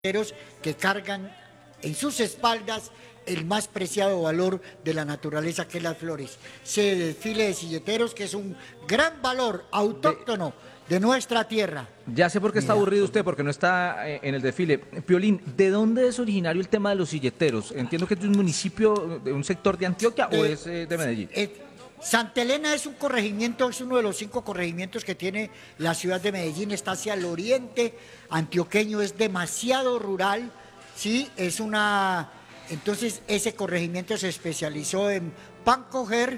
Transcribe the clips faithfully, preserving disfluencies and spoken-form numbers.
que cargan en sus espaldas el más preciado valor de la naturaleza, que es las flores. Ese desfile de silleteros que es un gran valor autóctono de, de nuestra tierra. Ya sé por qué Mira. Está aburrido usted, porque no está en el desfile. Piolín, ¿de dónde es originario el tema de los silleteros? Entiendo que es de un municipio, de un sector de Antioquia, de, o es eh, de Medellín. Eh, Santa Elena es un corregimiento, es uno de los cinco corregimientos que tiene la ciudad de Medellín, está hacia el oriente antioqueño, es demasiado rural, sí, es una... Entonces ese corregimiento se especializó en pan coger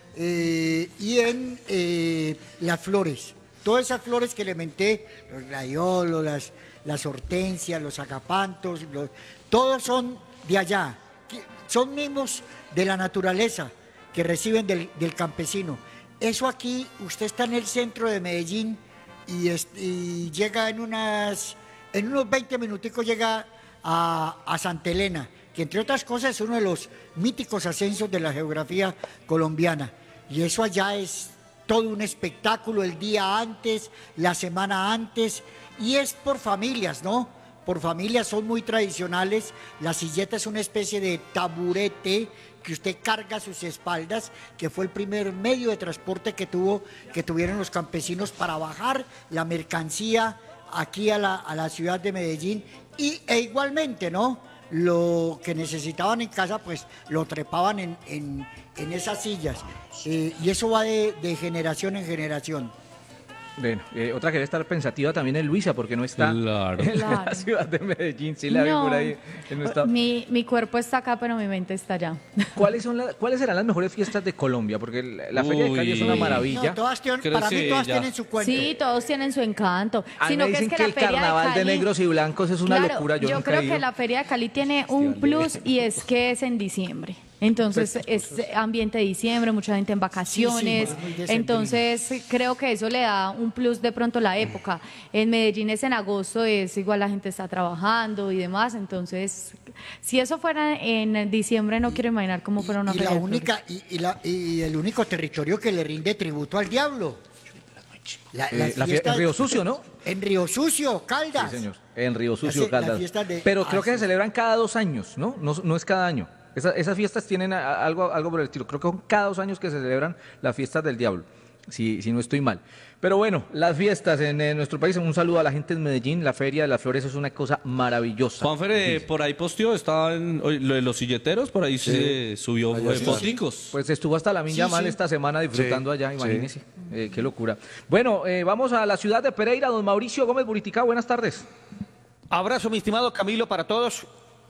eh, y en eh, las flores. Todas esas flores que elementé, los gladiolos, las, las hortensias, los agapantos, los, todos son de allá, son mismos de la naturaleza, que reciben del, del campesino. Eso aquí, usted está en el centro de Medellín y, es, y llega en unas, en unos veinte minuticos llega a, a Santa Elena, que entre otras cosas es uno de los míticos ascensos de la geografía colombiana. Y eso allá es todo un espectáculo el día antes, la semana antes, y es por familias, ¿no? Por familias, son muy tradicionales. La silleta es una especie de taburete que usted carga a sus espaldas, que fue el primer medio de transporte que tuvo, que tuvieron los campesinos para bajar la mercancía aquí a la, a la ciudad de Medellín, y e igualmente, ¿no? Lo que necesitaban en casa, pues lo trepaban en, en, en esas sillas, eh, y eso va de, de generación en generación. Bueno, eh, otra que debe estar pensativa también es Luisa, porque no está claro. en Claro. la ciudad de Medellín. Sí la vi No, por ahí. No está. Mi, mi cuerpo está acá, pero mi mente está allá. ¿Cuáles son la- ¿Cuáles serán las mejores fiestas de Colombia? Porque la, la Feria de Cali es una Uy. maravilla. No, todas tienen, Creo para que mí todas ya. tienen su cuento. Sí, todos tienen su encanto. A mí me Sino que dicen es que, que, la el feria carnaval de, de, Cali, negros y blancos es una claro, locura. Yo, yo nunca creo he ido. que la feria de Cali tiene un plus y es que es en diciembre. Entonces Pues, es ambiente de diciembre, mucha gente en vacaciones. Sí, sí, muy decembrino. Entonces creo que eso le da un plus de pronto la época. En Medellín es en agosto, es igual la gente está trabajando y demás. Entonces, si eso fuera en diciembre, no quiero imaginar cómo fuera una y feria la de flores. única y, y la, y el único territorio que le rinde tributo al diablo. La, Eh, las la fie- fiestas- en Río Sucio, ¿no? En Río Sucio, Caldas. Sí, señor. En Río Sucio, Hace- las Caldas. fiestas de- Pero creo ah, que se sí. celebran cada dos años, ¿no? No, no es cada año. Esa- esas fiestas tienen a- a- algo, algo por el estilo. Creo que son cada dos años que se celebran las fiestas del diablo, si, si no estoy mal. Pero bueno, las fiestas en, en nuestro país. Un saludo a la gente en Medellín. La Feria de las Flores es una cosa maravillosa. Juanfer, por ahí posteó, estaba en oye, lo de los silleteros, por ahí se subió Allá eh, sí. foticos. Pues estuvo hasta la Minya Sí, Mal sí. esta semana disfrutando Sí, allá, sí. imagínese. Eh, qué locura. Bueno, eh, vamos a la ciudad de Pereira, don Mauricio Gómez Buriticá. Buenas tardes. Abrazo, mi estimado Camilo, para todos.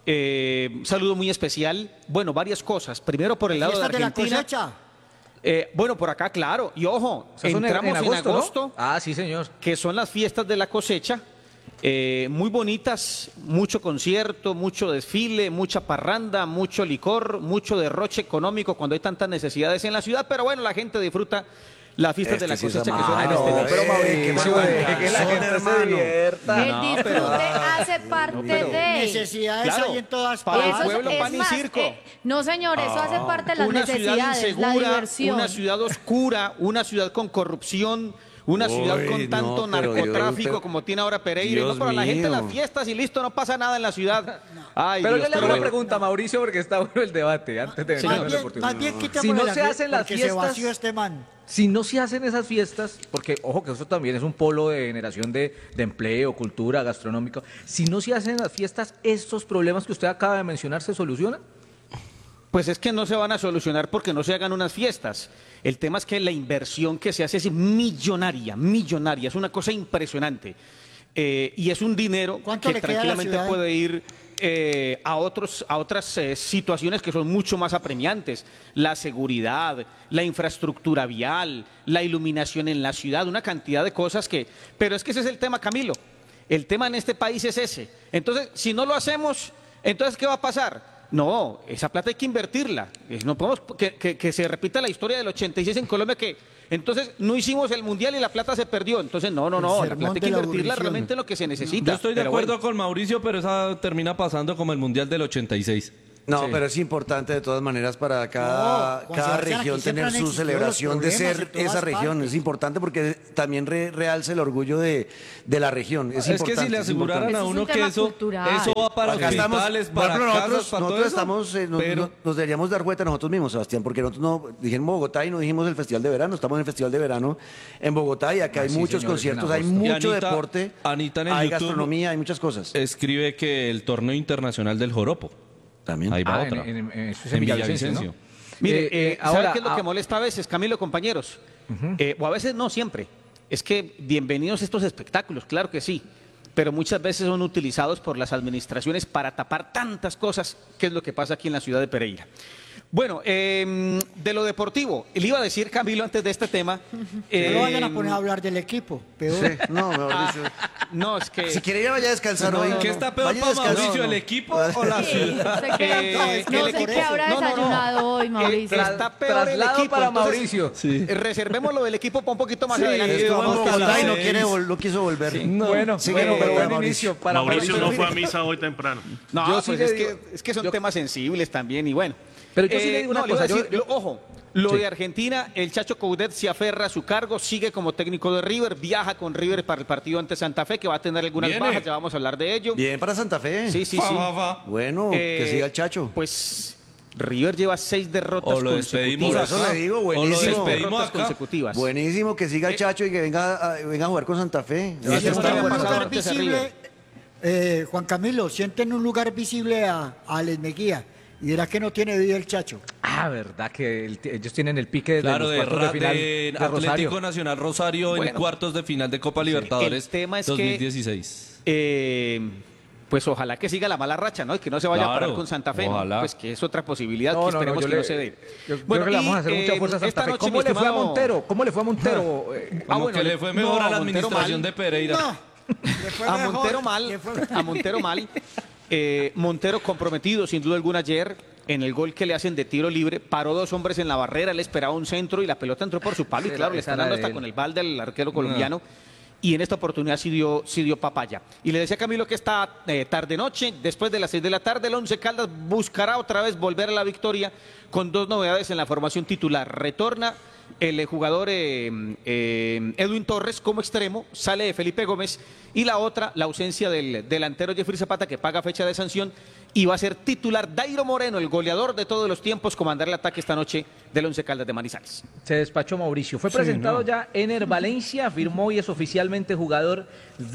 Eh, un saludo muy especial. Bueno, varias cosas. Primero, por el lado de Fiestas de la Argentina. cosecha. Eh, bueno, por acá, claro. Y ojo, Esas son en- entramos en agosto, ¿no? Ah, sí, señor. que son las fiestas de la cosecha. Eh, muy bonitas, mucho concierto, mucho desfile, mucha parranda, mucho licor, mucho derroche económico cuando hay tantas necesidades en la ciudad. Pero bueno, la gente disfruta las fiestas de la Este sí cosecha es que son en amable. este No, mes. pero Mauricio, eh, que la son gente se hermano. divierta. El No, disfrute pero- hace parte de... Necesidades Claro, hay en todas para el partes. pueblo, es pan y más, circo. eh, no, señor, eso hace parte de las Una ciudad necesidades, la insegura, diversión. una ciudad oscura, una ciudad con corrupción, una ciudad Uy, con no, tanto pero narcotráfico Dios, como tiene ahora Pereira. Y Dios no para la gente mío. las fiestas y listo, no pasa nada en la ciudad. Ay, Pero Dios, yo le hago pero- una pregunta, Mauricio, porque está bueno el debate antes de Señor. venir Más al bien, deportivo. más bien Si quitémosle no la se fie- hacen las porque fiestas, se vació este man. si no se hacen esas fiestas, porque ojo que eso también es un polo de generación de, de empleo, cultura, gastronómico, si no se hacen las fiestas, ¿estos problemas que usted acaba de mencionar se solucionan? Pues es que no se van a solucionar porque no se hagan unas fiestas. El tema es que la inversión que se hace es millonaria, millonaria, es una cosa impresionante. Eh, y es un dinero ¿Cuánto que le queda a la tranquilamente ciudad? puede ir eh, a, otros, a otras eh, situaciones que son mucho más apremiantes. La seguridad, la infraestructura vial, la iluminación en la ciudad, una cantidad de cosas que... Pero es que ese es el tema, Camilo. El tema en este país es ese. Entonces, si no lo hacemos, entonces, ¿qué va a pasar? No, esa plata hay que invertirla. Eh, No podemos que, que- que se repita la historia del ochenta y seis en Colombia, que entonces no hicimos el mundial y la plata se perdió. Entonces, no, no, no, El la sermón plata hay que de la invertirla aburrición. realmente en lo que se necesita. Yo estoy de Pero acuerdo bueno. con Mauricio, pero esa termina pasando como el Mundial del ochenta y seis. No, Sí. pero es importante de todas maneras para cada, No, con cada Sebastián, región aquí siempre tener han su existido celebración los de problemas ser en todas esa región. partes. Es importante porque también re- realza el orgullo de, de la región. Es, Es, que importante, si le es aseguraran importante. a Eso es un uno que tema eso, cultural. eso va para Acá estamos, hospitales, por para ejemplo, casas, nosotros, para todo nosotros eso. estamos, eh, nos, pero nos- nos deberíamos dar cuenta nosotros mismos, Sebastián, porque nosotros no dijimos Bogotá y no dijimos el Festival de Verano, estamos en el Festival de Verano en Bogotá y acá Ah, hay sí, muchos señores, en conciertos, hay agosto. Y mucho Anita- deporte, Anita en el hay YouTube- gastronomía, hay muchas cosas. escribe que el torneo internacional del joropo. También. Ahí va Ah, en- otra. en- en- eso es en Villavicencio, ¿no? Mire, Eh, eh, eh, ¿sabe ahora, qué es lo ah, que molesta a veces, Camilo, compañeros? Eh, o a veces no siempre. Es que bienvenidos estos espectáculos, claro que sí, pero muchas veces son utilizados por las administraciones para tapar tantas cosas, que es lo que pasa aquí en la ciudad de Pereira. Bueno, eh, de lo deportivo, le iba a decir, Camilo, antes de este tema. No eh, lo vayan a poner a hablar del equipo, peor. Sí, no, mejor dicho. No, es que. Si quiere ya vaya a descansar No, hoy. no, ¿Qué no. está peor Vaya a para descansar. Mauricio, No, no. el equipo o la Sí, ciudad? sé que, Eh, no, que sé el qué equipo- habrá no, no, no. desayunado hoy, Mauricio. Eh, está peor el Traslado equipo, para entonces, Mauricio. Sí. eh, Reservemos lo del equipo para un poquito más Sí, adelante. Estuvo en vamos a Bogotá las y no, seis. quiere, vol- no quiso volver. No. Bueno, Sigue bueno, en pero Bogotá, buen Mauricio. inicio para Mauricio Mauricio. no fue a misa hoy temprano. No, Yo pues sí es, le que, digo- es que son yo- temas sensibles también y bueno. Pero yo sí le digo una no, le iba a cosa, yo- decir, yo- lo- ojo, lo Sí. de Argentina, el Chacho Coudet se aferra a su cargo, sigue como técnico de River, viaja con River para el partido ante Santa Fe, que va a tener algunas Viene. bajas, ya vamos a hablar de ello. Bien para Santa Fe. Sí, sí, Fa, sí. fa, fa. Bueno, que Eh, siga el Chacho. Pues River lleva seis derrotas O lo despedimos Por consecutivas. eso acá. le digo, O lo buenísimo. Seis despedimos derrotas acá. consecutivas. Buenísimo que siga el Chacho y que venga a, venga a jugar con Santa Fe. Sí, Va a sí, ser está una bien buena un pasado lugar antes a visible, River. eh, Juan Camilo, sienten un lugar visible a, a Alex Mejía. Y verá que no tiene vida el Chacho. Ah, verdad que el- ellos tienen el pique de Claro, los de, cuartos Ra- de final de de Atlético Rosario. Nacional Rosario en Bueno. cuartos de final de Copa Libertadores El tema es que- dos mil dieciséis. Eh, pues ojalá que siga la mala racha, ¿no? Y que no se vaya a Claro, parar con Santa Fe, ¿no? ojalá. Pues que es otra posibilidad No, que no, no, esperemos yo que le- no se dé. Yo creo que le vamos a hacer y, mucha eh, fuerza a esta Santa Fe. noche, ¿Cómo mi le fue a estimado- Montero? ¿Cómo le fue a Montero? Eh, Como bueno, que le fue mejor no, a la a Montero administración mal. de Pereira. No, le fue A mejor, Montero le mal, fue- a Montero mal. Eh, Montero comprometido sin duda alguna ayer en el gol que le hacen de tiro libre, paró dos hombres en la barrera, él esperaba un centro y la pelota entró por su palo y Esa- claro, le esa están era dando de hasta él. con el balde al arquero colombiano. Y en esta oportunidad sí dio, sí dio papaya. Y le decía a Camilo que esta eh, tarde-noche, después de las seis de la tarde, el Once Caldas buscará otra vez volver a la victoria con dos novedades en la formación titular. Retorna el eh, jugador eh, eh, Edwin Torres como extremo, sale de Felipe Gómez y la otra, la ausencia del delantero Jeffrey Zapata que paga fecha de sanción y va a ser titular Dairo Moreno, el goleador de todos los tiempos, comandar el ataque esta noche del Once Caldas de Manizales. Se despachó Mauricio. Fue presentado ya Ener Valencia, firmó y es oficialmente jugador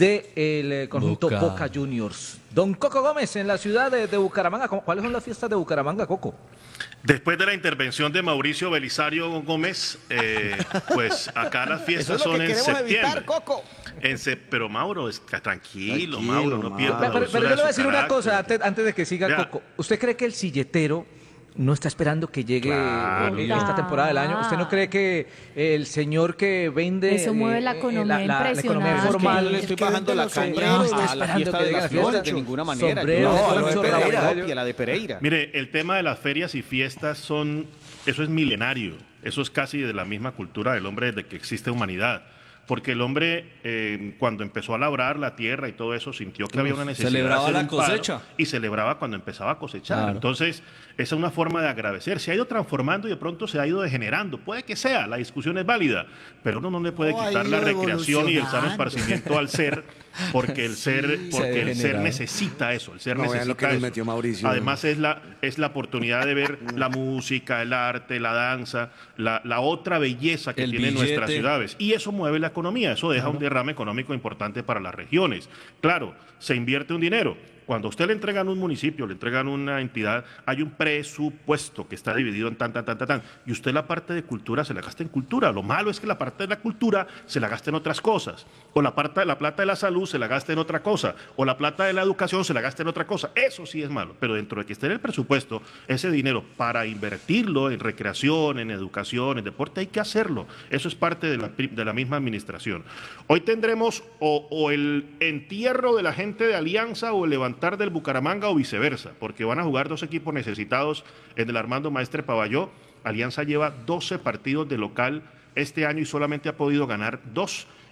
del conjunto Boca. Boca. Juniors. Don Coco Gómez en la ciudad de, de Bucaramanga. ¿Cómo- ¿Cuáles son las fiestas de Bucaramanga, Coco? Después de la intervención de Mauricio Belisario Gómez, eh, pues acá las fiestas son en septiembre. Coco. En se- pero Mauro, es- tranquilo, Tranquilo, Mauro, no Mauro. pierda Pero, la pero- pero dulzura yo le voy a de decir su una cosa carácter. antes, antes de que siga Ya. Coco. ¿Usted cree que el silletero no está esperando que llegue Claro. eh, esta temporada del año? ¿Usted no cree que el señor que vende... Eso mueve la eh, economía la economía impresionante. informal... No le Es estoy que bajando vende la los caña sombreros, a la esperando fiesta que de lleguen las las flores fiestas. de ninguna manera. Sombreros, Yo no, no, no, no, Pereira. la copia, la de Pereira. Mire, el tema de las ferias y fiestas son, eso es milenario, eso es casi de la misma cultura del hombre desde que existe humanidad. Porque el hombre, eh, cuando empezó a labrar la tierra y todo eso, sintió que había una necesidad celebraba de hacer la un paro cosecha. y celebraba cuando empezaba a cosechar. Claro. Entonces, esa es una forma de agradecer. Se ha ido transformando y de pronto se ha ido degenerando. Puede que sea, la discusión es válida, pero uno no le puede No, ha quitar la ido recreación y el sano evolucionando. esparcimiento al ser, porque el ser, se porque el ser degenera. necesita eso, el ser No, vean necesita lo que nos eso. metió Mauricio. Además es la, es la oportunidad de ver la música, el arte, la danza, la, la otra belleza que El tienen nuestras billete. ciudades. Y eso mueve la economía, eso deja un derrame económico importante para las regiones. Claro, se invierte un dinero. Cuando a usted le entregan un municipio, le entregan una entidad, hay un presupuesto que está dividido en tan, tan, tan, tan, tan. Y usted la parte de cultura se la gasta en cultura. Lo malo es que la parte de la cultura se la gasta en otras cosas. O la, parte, la plata de la salud se la gasta en otra cosa. O la plata de la educación se la gasta en otra cosa. Eso sí es malo. Pero dentro de que esté en el presupuesto, ese dinero para invertirlo en recreación, en educación, en deporte, hay que hacerlo. Eso es parte de la, de la misma administración. Hoy tendremos o, o el entierro de la gente de Alianza o el levantar del Bucaramanga o viceversa, porque van a jugar dos equipos necesitados en el Armando Maestre Pavalló. Alianza lleva doce partidos de local este año y solamente ha podido ganar dos.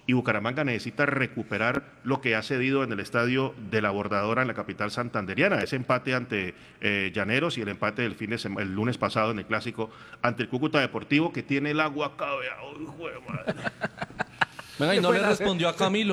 y Bucaramanga necesita recuperar lo que ha cedido en el estadio de la Bordadora en la capital santanderiana, ese empate ante eh, Llaneros y el empate del fin de sema- el lunes pasado en el clásico ante el Cúcuta Deportivo, que tiene el agua acá, vea, uy, hijo de madre. Venga, y no le respondió a Camilo.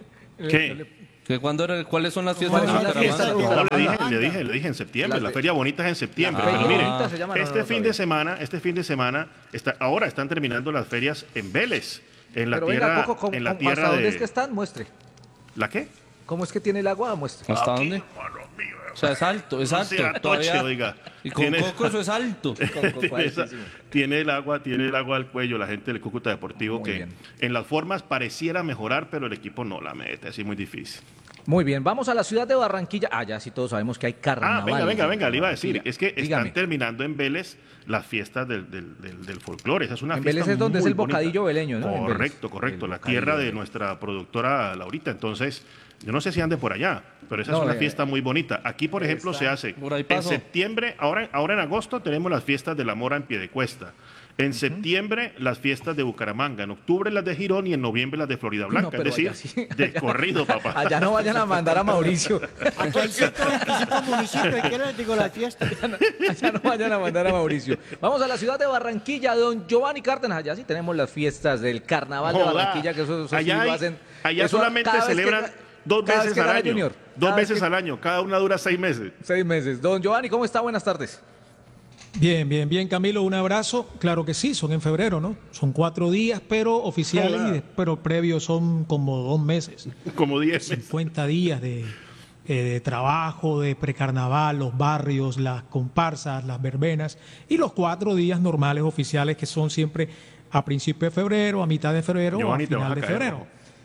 ¿Qué? ¿Que cuándo era- ¿Cuáles son las fiestas de ¿Cuáles son las fiestas de Bucaramanga? No, le dije, Bucaramanga. le dije, le dije en septiembre, La la fe- feria bonita es en septiembre, La pero feria miren, bonita se llama, no, este no, fin todavía. de semana, este fin de semana, está, ahora están terminando las ferias en Vélez, en la Pero tierra, venga, Coco, ¿cómo- en la cómo- tierra ¿hasta dónde de... es que están? Muestre. ¿La qué? ¿Cómo es que tiene el agua? Muestre. ¿Hasta Aquí, dónde? hermano mío, O sea, es alto, es no alto. sea toche, todavía. oiga. Y con Tiene- Coco eso es alto. tiene, esa- tiene el agua, tiene el agua al cuello la gente del Cúcuta Deportivo, Muy que bien. en las formas pareciera mejorar, pero el equipo no la mete, así muy difícil. Muy bien, vamos a la ciudad de Barranquilla. Ah, ya sí todos sabemos que hay carnaval. Ah, venga, venga, en venga, le iba a decir, Barranquilla. es que están Dígame. terminando en Vélez las fiestas del, del, del, del folclore. Esa es una En fiesta Vélez es donde es muy el bocadillo bonita. veleño, ¿no? En Vélez. Correcto, correcto, El la bocadillo tierra de veleño. nuestra productora Laurita. Entonces, yo no sé si ande por allá, pero esa No, es una eh, fiesta muy bonita. Aquí, por ejemplo, se hace Por ahí en pasó. septiembre, ahora, ahora en agosto tenemos las fiestas de la Mora en Piedecuesta. En septiembre las fiestas de Bucaramanga, en octubre las de Girón y en noviembre las de Florida No, Blanca. pero es decir, allá sí. de corrido, papá. Allá no vayan a mandar a Mauricio. Aquí hay ciento veinticinco municipios, ¿y qué les digo la fiesta? Allá no vayan a mandar a Mauricio. Vamos a la ciudad de Barranquilla, don Giovanni Cárdenas. Allá sí tenemos las fiestas del carnaval de Joda. Barranquilla, que eso, eso sí allá lo hay- hacen. allá eso solamente cada vez que celebran ga- dos cada vez veces que al gana año. Junior. Dos Cada vez veces que- al año, cada una dura seis meses. Seis meses. Don Giovanni, ¿cómo está? Buenas tardes. Bien, bien, bien, Camilo, un abrazo. Claro que sí, son en febrero, ¿no? Son cuatro días, pero oficiales, Joda. y de- pero previos son como dos meses. Como diez meses. cincuenta días de, eh, de trabajo, de precarnaval, los barrios, las comparsas, las verbenas, y los cuatro días normales oficiales que son siempre a principio de febrero, a mitad de febrero Giovanni, o te a vas final a de caer, febrero. ¿no?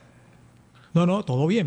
No, no, todo bien.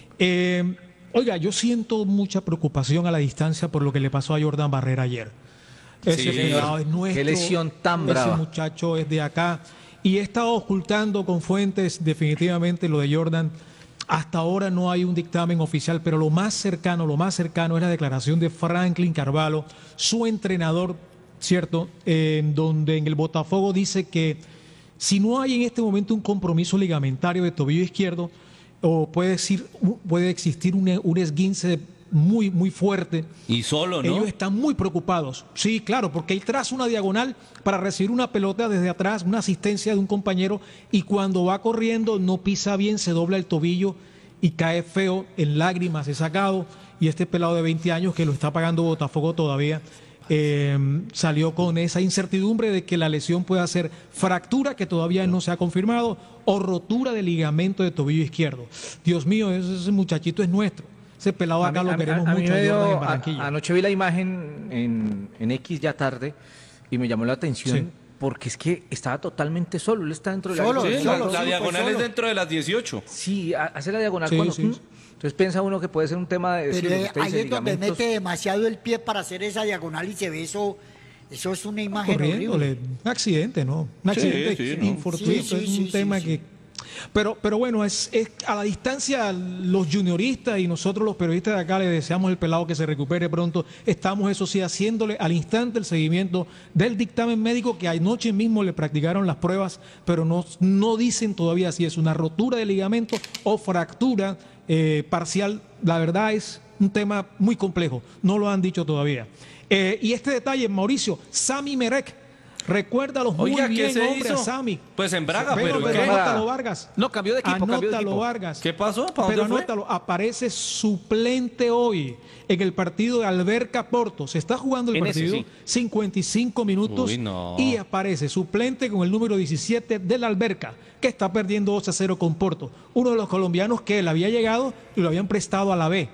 Eh, oiga, yo siento mucha preocupación a la distancia por lo que le pasó a Jordan Barrera ayer. Ese Sí, pelado es nuestro. qué lesión tan ese brava. muchacho es de acá. Y he estado ocultando con fuentes definitivamente lo de Jordan. Hasta ahora no hay un dictamen oficial, pero lo más cercano, lo más cercano es la declaración de Franklin Carvalho, su entrenador, ¿cierto? Eh, en donde en el Botafogo dice que si no hay en este momento un compromiso ligamentario de tobillo izquierdo, o puede, decir, puede existir un, un esguince muy, muy fuerte. Y solo, ¿no? Ellos están muy preocupados. Sí, claro, porque él traza una diagonal para recibir una pelota desde atrás, una asistencia de un compañero, y cuando va corriendo no pisa bien, se dobla el tobillo y cae feo, en lágrimas, es sacado. Y este pelado de veinte años que lo está pagando Botafogo todavía, eh, salió con esa incertidumbre de que la lesión pueda ser fractura, que todavía no se ha confirmado, o rotura de ligamento de tobillo izquierdo. Dios mío, ese, ese muchachito es nuestro. Ese pelado A acá mí- lo a mí- queremos a mí mucho me a dio- Jordan en a- Barranquilla. anoche vi la imagen en, en X ya tarde y me llamó la atención Sí. porque es que estaba totalmente solo. Él está dentro de la Solo, Sí, área. la, solo, la sí, pues diagonal solo. es dentro de las dieciocho. Sí, ha- hace la diagonal Sí, cuando- sí, sí. Entonces piensa uno que puede ser un tema de... sí, Pero lo que eh, usted ahí dice, es donde ligamentos. mete demasiado el pie para hacer esa diagonal y se ve eso. Eso es una imagen Corriéndole, horrible. un accidente, ¿no? Un Sí, accidente sí, ¿no? infortuito, Sí, sí, es sí, un sí, tema sí. que... Pero, pero bueno, es, es a la distancia los junioristas y nosotros los periodistas de acá le deseamos el pelado que se recupere pronto. Estamos, eso sí, haciéndole al instante el seguimiento del dictamen médico que anoche mismo le practicaron las pruebas, pero no, no dicen todavía si es una rotura de ligamento o fractura eh, parcial. La verdad es un tema muy complejo, no lo han dicho todavía. Eh, y este detalle, Mauricio, Sami Merek, recuérdalo muy Oiga, ¿qué bien, se hombre, hizo? a Sami. Pues en Braga, Pero, pero ¿y pero qué? anótalo, Vargas. No, cambió de equipo, cambió de Anótalo, equipo. Vargas. ¿Qué pasó? ¿Para Pero dónde fue? anótalo, aparece suplente hoy en el partido de Alberca Porto. Se está jugando el En ese, partido, sí. cincuenta y cinco minutos, Uy, no. y aparece suplente con el número diecisiete del Alberca, que está perdiendo dos a cero con Porto. Uno de los colombianos que él había llegado y lo habían prestado a la B.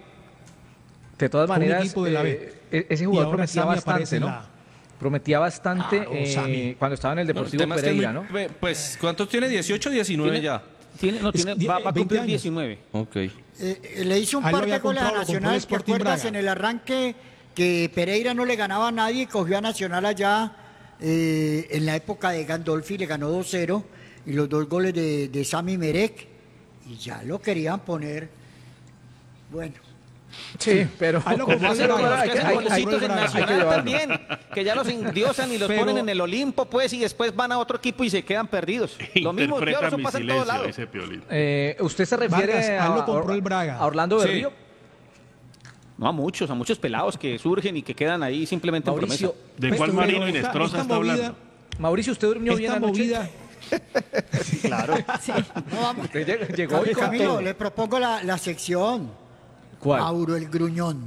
De todas Fue un maneras, equipo de la B. eh, e- ese Y jugador ahora prometía Sami aparece bastante, en ¿no? la- Prometía bastante Claro, eh, Sami. cuando estaba en el No, el Deportivo tema es que es Pereira, muy- ¿no? ve, Pues, ¿cuántos tiene? ¿dieciocho o diecinueve Tiene- ya? Tiene, no, Es tiene, die- va, va a veinte cumplir años. diecinueve. Ok. Eh, eh, le hizo un Ahí lo par había de goles a comprado, lo compró el Nacional. ¿Te Sporting acuerdas Braga. en el arranque que Pereira no le ganaba a nadie y cogió a Nacional allá eh, en la época de Gandolfi, le ganó dos cero y los dos goles de, de Sami Merek y ya lo querían poner. Bueno, Sí, pero Ahí lo compró el Hacen Braga. los hay que que- hacen hay- golcitos hay- en hay que Nacional llevarlo. también, que ya los endiosan y los Pero- ponen en el Olimpo, pues, y después van a otro equipo y se quedan perdidos. Lo mismo, Interpreta claro, eso mi pasa en todos silencio, lados. dice Piolín. Eh, ¿usted se refiere Vargas, a, a él lo compró el Braga. a Orlando Sí. Berrío? No, a muchos, a muchos pelados que surgen y que quedan ahí simplemente en Mauricio, promesa. ¿De Pues, cuál pero Marino esta- Inestrosa esta está movida- hablando? Mauricio, ¿usted durmió bien Esta anoche? movida, Claro. No, vamos. Usted lleg- llegó y Camilo, con Camilo, todo. le propongo la, la sección. ¿Cuál? Mauro el Gruñón.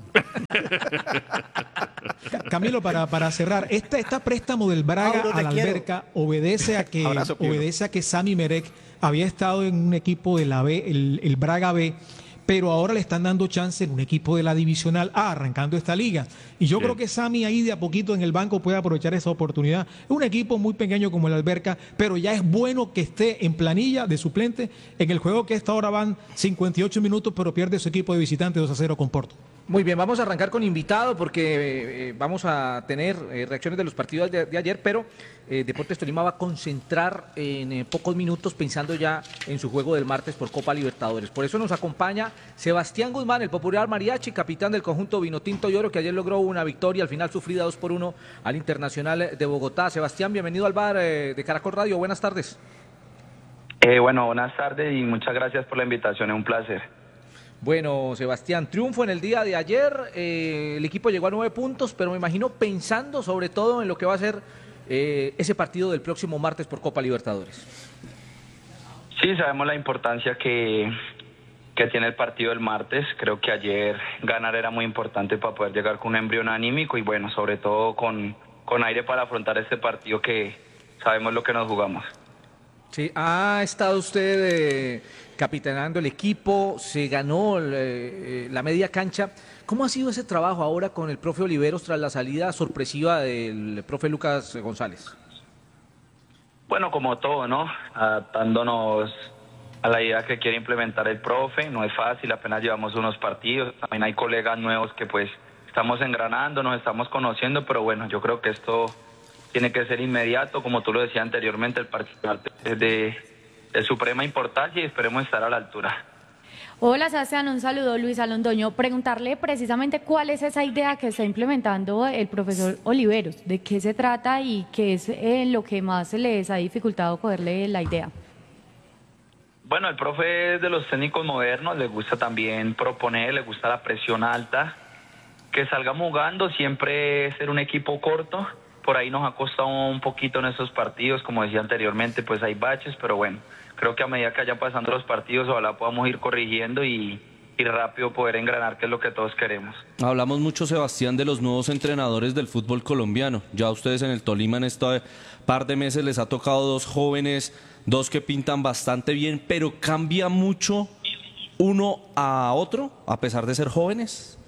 Ca- Camilo, para, para cerrar, esta, esta préstamo del Braga Mauro, te a la quiero. Alberca obedece a que Abrazo, Piero. obedece a que Sami Merek había estado en un equipo de la B, el, el Braga B, pero ahora le están dando chance en un equipo de la Divisional A, arrancando esta liga. Y yo Bien. creo que Sami ahí de a poquito en el banco puede aprovechar esa oportunidad. Es un equipo muy pequeño como el Alberca, pero ya es bueno que esté en planilla de suplente en el juego que esta hora van cincuenta y ocho minutos, pero pierde su equipo de visitante dos a cero con Porto. Muy bien, vamos a arrancar con invitado porque eh, vamos a tener eh, reacciones de los partidos de, de ayer, pero eh, Deportes Tolima va a concentrar en eh, pocos minutos pensando ya en su juego del martes por Copa Libertadores. Por eso nos acompaña Sebastián Guzmán, el popular mariachi, capitán del conjunto Vinotinto y Oro, que ayer logró una victoria al final sufrida dos por uno al Internacional de Bogotá. Sebastián, bienvenido al bar eh, de Caracol Radio, buenas tardes. Eh, bueno, buenas tardes y muchas gracias por la invitación, es un placer. Bueno, Sebastián, triunfo en el día de ayer, eh, el equipo llegó a nueve puntos, pero me imagino pensando sobre todo en lo que va a ser eh, ese partido del próximo martes por Copa Libertadores. Sí, sabemos la importancia que, que tiene el partido del martes. Creo que ayer ganar era muy importante para poder llegar con un embrión anímico y bueno, sobre todo con, con aire para afrontar este partido que sabemos lo que nos jugamos. Sí, ha estado usted eh, capitaneando el equipo, se ganó eh, eh, la media cancha. ¿Cómo ha sido ese trabajo ahora con el profe Oliveros tras la salida sorpresiva del profe Lucas González? Bueno, como todo, ¿no? Adaptándonos a la idea que quiere implementar el profe. No es fácil, apenas llevamos unos partidos. También hay colegas nuevos que pues estamos engranando, nos estamos conociendo, pero bueno, yo creo que esto tiene que ser inmediato, como tú lo decías anteriormente, el partido es de, de suprema importancia y esperemos estar a la altura. Hola Sebastián, un saludo Luis Alondoño. Preguntarle precisamente cuál es esa idea que está implementando el profesor Oliveros, de qué se trata y qué es eh, lo que más les ha dificultado cogerle la idea. Bueno, el profe es de los técnicos modernos, le gusta también proponer, le gusta la presión alta, que salgamos jugando, siempre ser un equipo corto. Por ahí nos ha costado un poquito en estos partidos, como decía anteriormente, pues hay baches, pero bueno, creo que a medida que vayan pasando los partidos, ojalá podamos ir corrigiendo y, y rápido poder engranar, que es lo que todos queremos. Hablamos mucho, Sebastián, de los nuevos entrenadores del fútbol colombiano. Ya a ustedes en el Tolima en este par de meses les ha tocado dos jóvenes, dos que pintan bastante bien, pero cambia mucho uno a otro, a pesar de ser jóvenes.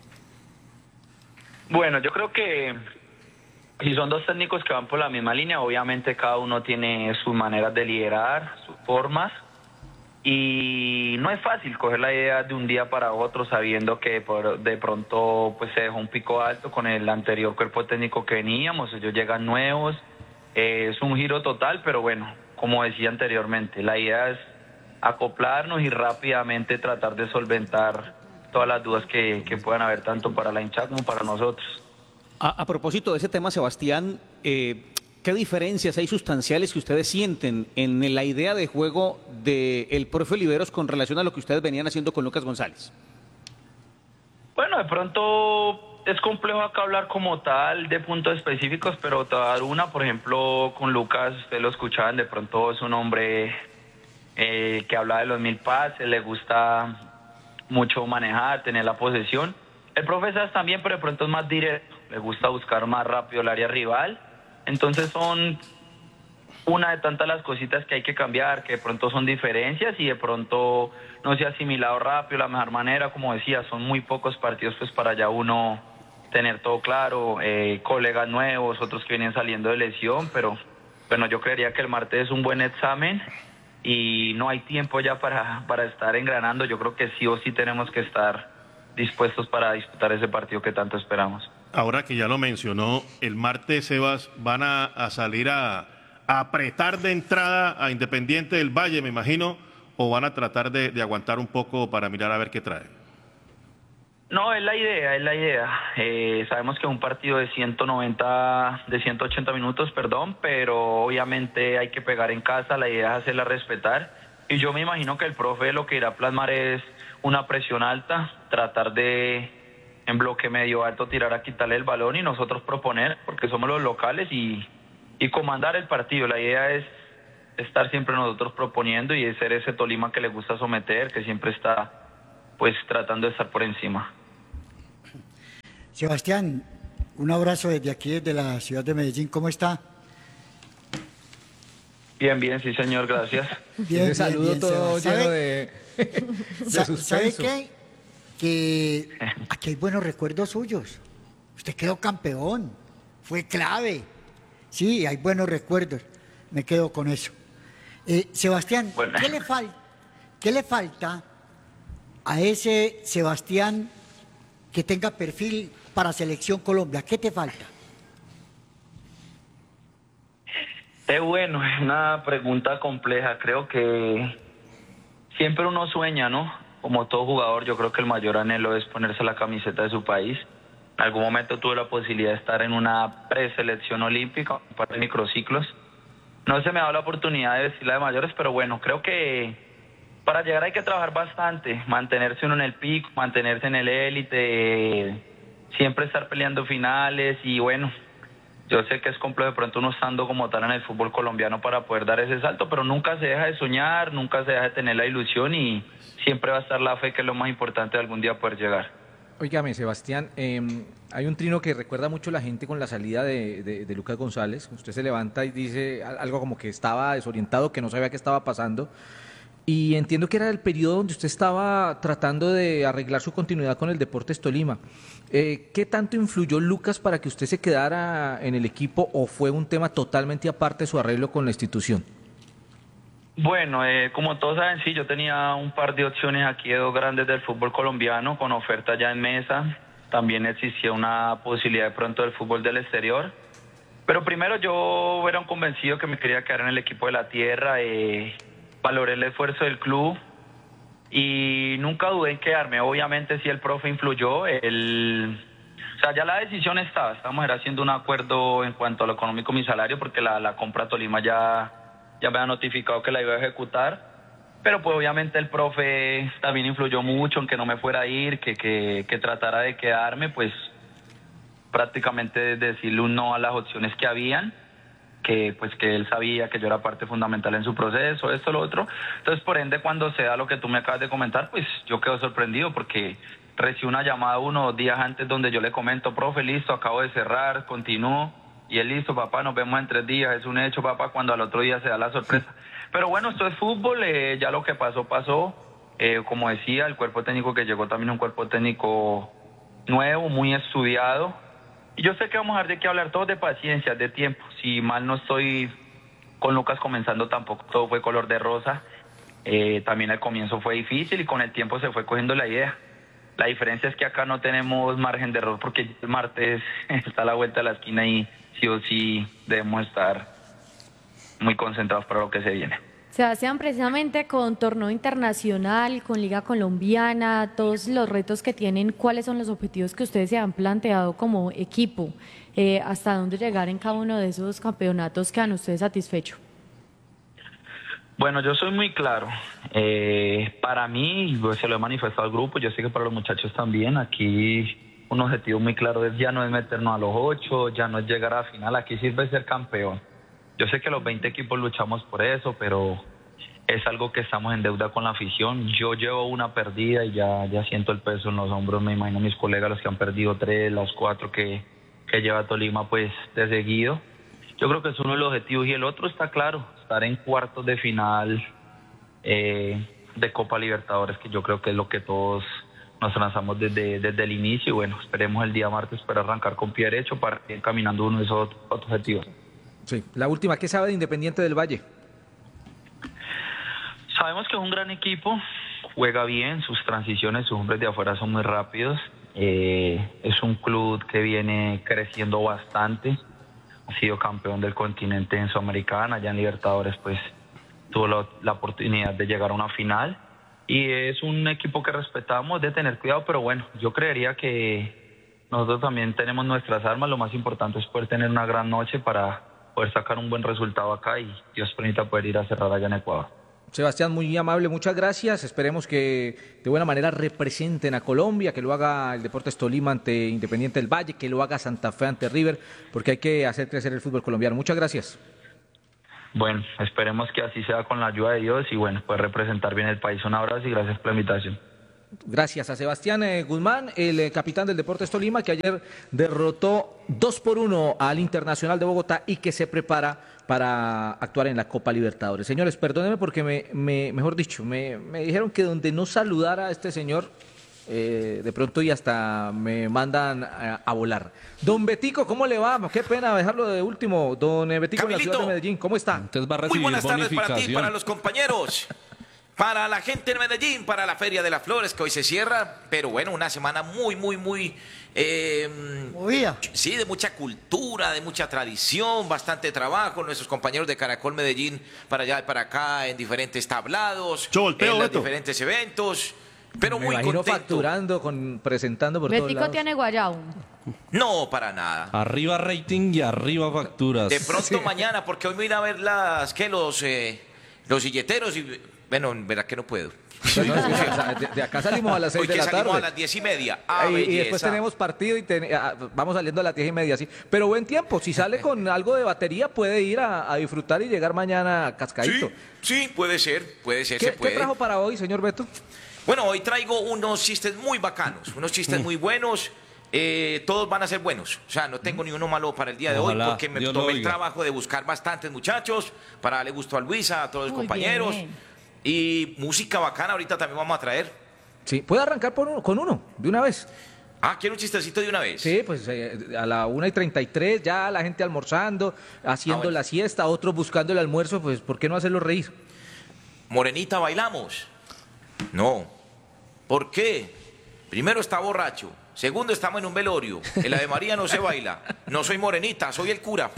Bueno, yo creo que si son dos técnicos que van por la misma línea, obviamente cada uno tiene sus maneras de liderar, sus formas, y no es fácil coger la idea de un día para otro sabiendo que por, de pronto pues se dejó un pico alto con el anterior cuerpo técnico que veníamos, ellos llegan nuevos, eh, es un giro total, pero bueno, como decía anteriormente, la idea es acoplarnos y rápidamente tratar de solventar todas las dudas que, que puedan haber tanto para la hinchada como para nosotros. A, a propósito de ese tema, Sebastián, eh, ¿qué diferencias hay sustanciales que ustedes sienten en la idea de juego del profe Oliveros con relación a lo que ustedes venían haciendo con Lucas González? Bueno, de pronto es complejo acá hablar como tal de puntos específicos, pero te voy a dar una, por ejemplo, con Lucas, ustedes lo escuchaban, de pronto es un hombre eh, que habla de los mil pases, le gusta mucho manejar, tener la posesión. El profe Sass también, pero de pronto es más directo, le gusta buscar más rápido el área rival. Entonces son una de tantas las cositas que hay que cambiar, que de pronto son diferencias y de pronto no se ha asimilado rápido la mejor manera. Como decía, son muy pocos partidos pues para ya uno tener todo claro, eh, colegas nuevos, otros que vienen saliendo de lesión, pero bueno, yo creería que el martes es un buen examen y no hay tiempo ya para, para estar engranando. Yo creo que sí o sí tenemos que estar dispuestos para disputar ese partido que tanto esperamos. Ahora que ya lo mencionó, el martes, Sebas, van a, a salir a, a apretar de entrada a Independiente del Valle, me imagino, o van a tratar de, de aguantar un poco para mirar a ver qué trae. No, es la idea, es la idea. Eh, sabemos que es un partido de ciento noventa, de ciento ochenta minutos, perdón, pero obviamente hay que pegar en casa, la idea es hacerla respetar. Y yo me imagino que el profe lo que irá a plasmar es una presión alta, tratar de, en bloque medio alto, tirar a quitarle el balón y nosotros proponer, porque somos los locales, y, y comandar el partido. La idea es estar siempre nosotros proponiendo y ser ese Tolima que le gusta someter, que siempre está pues tratando de estar por encima. Sebastián, un abrazo desde aquí, desde la ciudad de Medellín. ¿Cómo está? Bien, bien, sí, señor, gracias. Bien, Ese saludo bien, todo Seba. lleno ¿Sabe- de, de sa- suspenso. ¿Sabe qué? Que aquí hay buenos recuerdos suyos. Usted quedó campeón, fue clave. Sí, hay buenos recuerdos. Me quedo con eso. Eh, Sebastián, Bueno. ¿qué le fal- ¿qué le falta a ese Sebastián que tenga perfil para Selección Colombia? ¿Qué te falta? Es bueno, es una pregunta compleja. Creo que siempre uno sueña, ¿no? Como todo jugador, yo creo que el mayor anhelo es ponerse la camiseta de su país. En algún momento tuve la posibilidad de estar en una preselección olímpica, un par de microciclos. No se me ha dado la oportunidad de vestir la de mayores, pero bueno, creo que para llegar hay que trabajar bastante, mantenerse uno en el pico, mantenerse en el élite, siempre estar peleando finales y bueno, yo sé que es complejo de pronto uno estando como tal en el fútbol colombiano para poder dar ese salto, pero nunca se deja de soñar, nunca se deja de tener la ilusión y siempre va a estar la fe, que es lo más importante de algún día poder llegar. Óigame, Sebastián, eh, hay un trino que recuerda mucho a la gente con la salida de, de- de Lucas González. Usted se levanta y dice al- algo como que estaba desorientado, que no sabía qué estaba pasando. Y entiendo que era el periodo donde usted estaba tratando de arreglar su continuidad con el Deportes Tolima. Eh, ¿Qué tanto influyó Lucas para que usted se quedara en el equipo o fue un tema totalmente aparte de su arreglo con la institución? Bueno, eh, como todos saben, sí, yo tenía un par de opciones aquí de dos grandes del fútbol colombiano con oferta ya en mesa. También existía una posibilidad de pronto del fútbol del exterior. Pero primero yo era un convencido que me quería quedar en el equipo de la tierra. Eh, valoré el esfuerzo del club y nunca dudé en quedarme. Obviamente sí el profe influyó. El, o sea, ya la decisión estaba. Estábamos era haciendo un acuerdo en cuanto a lo económico, mi salario, porque la, la compra a Tolima ya... ya me ha notificado que la iba a ejecutar, pero pues obviamente el profe también influyó mucho en que no me fuera a ir, que, que, que tratara de quedarme, pues prácticamente decirle un no a las opciones que habían, que pues que él sabía que yo era parte fundamental en su proceso, esto, lo otro. Entonces, por ende, cuando se da lo que tú me acabas de comentar, pues yo quedo sorprendido porque recibí una llamada uno o dos días antes donde yo le comento, profe, listo, acabo de cerrar, continúo. Y él, listo, papá, nos vemos en tres días, es un hecho, papá, cuando al otro día se da la sorpresa. Pero bueno, esto es fútbol, eh, ya lo que pasó, pasó. Eh, como decía, el cuerpo técnico que llegó también es un cuerpo técnico nuevo, muy estudiado. Y yo sé que vamos a dar de qué hablar, todos de paciencia, de tiempo. Si mal no estoy con Lucas comenzando, tampoco todo fue color de rosa. Eh, también el comienzo fue difícil y con el tiempo se fue cogiendo la idea. La diferencia es que acá no tenemos margen de error porque el martes está a la vuelta de la esquina y sí o sí debemos estar muy concentrados para lo que se viene. Sebastián, precisamente con torneo internacional, con Liga Colombiana, todos los retos que tienen, ¿cuáles son los objetivos que ustedes se han planteado como equipo? Eh, ¿Hasta dónde llegar en cada uno de esos campeonatos que han ustedes satisfecho? Bueno, yo soy muy claro. Eh, para mí, pues, se lo he manifestado al grupo, yo sé que para los muchachos también, aquí un objetivo muy claro es ya no es meternos a los ocho, ya no es llegar a la final, aquí sirve ser campeón. Yo sé que los veinte equipos luchamos por eso, pero es algo que estamos en deuda con la afición. Yo llevo una perdida y ya, ya siento el peso en los hombros, me imagino mis colegas los que han perdido tres, los cuatro que, que lleva Tolima pues de seguido. Yo creo que es uno de los objetivos y el otro está claro, estar en cuartos de final eh, de Copa Libertadores, que yo creo que es lo que todos nos lanzamos desde, desde el inicio y bueno, esperemos el día martes para arrancar con pie derecho para ir caminando uno de esos otros objetivos. Sí. La última, ¿qué sabe de Independiente del Valle? Sabemos que es un gran equipo, juega bien, sus transiciones, sus hombres de afuera son muy rápidos, eh, es un club que viene creciendo bastante, ha sido campeón del continente en Sudamericana, ya en Libertadores pues tuvo la, la oportunidad de llegar a una final y es un equipo que respetamos, de tener cuidado, pero bueno, yo creería que nosotros también tenemos nuestras armas, lo más importante es poder tener una gran noche para poder sacar un buen resultado acá y Dios permita poder ir a cerrar allá en Ecuador. Sebastián, muy amable, muchas gracias. Esperemos que de buena manera representen a Colombia, que lo haga el Deportes Tolima ante Independiente del Valle, que lo haga Santa Fe ante River, porque hay que hacer crecer el fútbol colombiano. Muchas gracias. Bueno, esperemos que así sea con la ayuda de Dios y bueno, poder representar bien el país. Un abrazo y gracias por la invitación. Gracias a Sebastián eh, Guzmán, el eh, capitán del Deportes Tolima, que ayer derrotó dos por uno al Internacional de Bogotá y que se prepara para actuar en la Copa Libertadores. Señores, perdónenme porque, me, me mejor dicho, me, me dijeron que donde no saludara a este señor, eh, de pronto y hasta me mandan a, a volar. Don Betico, ¿cómo le va? Qué pena dejarlo de último. Don eh, Betico, en la ciudad de Medellín, ¿cómo está? Entonces va a recibir Muy buenas tardes para ti, bonificación. para los compañeros, para la gente de Medellín, para la Feria de las Flores que hoy se cierra, pero bueno, una semana muy, muy, muy... Eh, Movida. Sí, de mucha cultura, de mucha tradición, bastante trabajo, nuestros compañeros de Caracol Medellín para allá y para acá en diferentes tablados, Yo volteo, en los Beto. diferentes eventos, pero Me muy imagino contento. facturando, con, presentando por todos Betico lados. tiene guayabo. No, para nada. Arriba rating y arriba facturas. De pronto mañana, porque hoy me voy a ir a ver las, que los, eh, los silleteros y, bueno, verá que no puedo. Pero no, es que, o sea, de, de acá salimos a las seis Hoy de que la salimos tarde. a las diez y media. Ah, y, y después belleza. tenemos partido y ten- ah, vamos saliendo a las diez y media, sí. Pero buen tiempo, si sale con algo de batería puede ir a, a disfrutar y llegar mañana cascadito. Sí, sí, puede ser, puede ser, ¿Qué, se qué puede. trajo para hoy, señor Beto? Bueno, hoy traigo unos chistes muy bacanos, unos chistes Mm. muy buenos. Eh, todos van a ser buenos. O sea, no tengo ni uno malo para el día de Ojalá, hoy porque me Dios lo tomé el oiga. trabajo de buscar bastantes muchachos para darle gusto a Luisa, a todos los Muy compañeros. bien. Y música bacana ahorita también vamos a traer. Sí, puede arrancar por uno- con uno, de una vez. Ah, quiero un chistecito de una vez. Sí, pues eh, a la una y treinta y tres, ya la gente almorzando, haciendo Ah, bueno. la siesta, otros buscando el almuerzo, pues ¿por qué no hacerlo reír? Morenita, ¿bailamos? No. ¿Por qué? Primero está borracho. Segundo, estamos en un velorio. El Ave María no se baila. No soy morenita, soy el cura.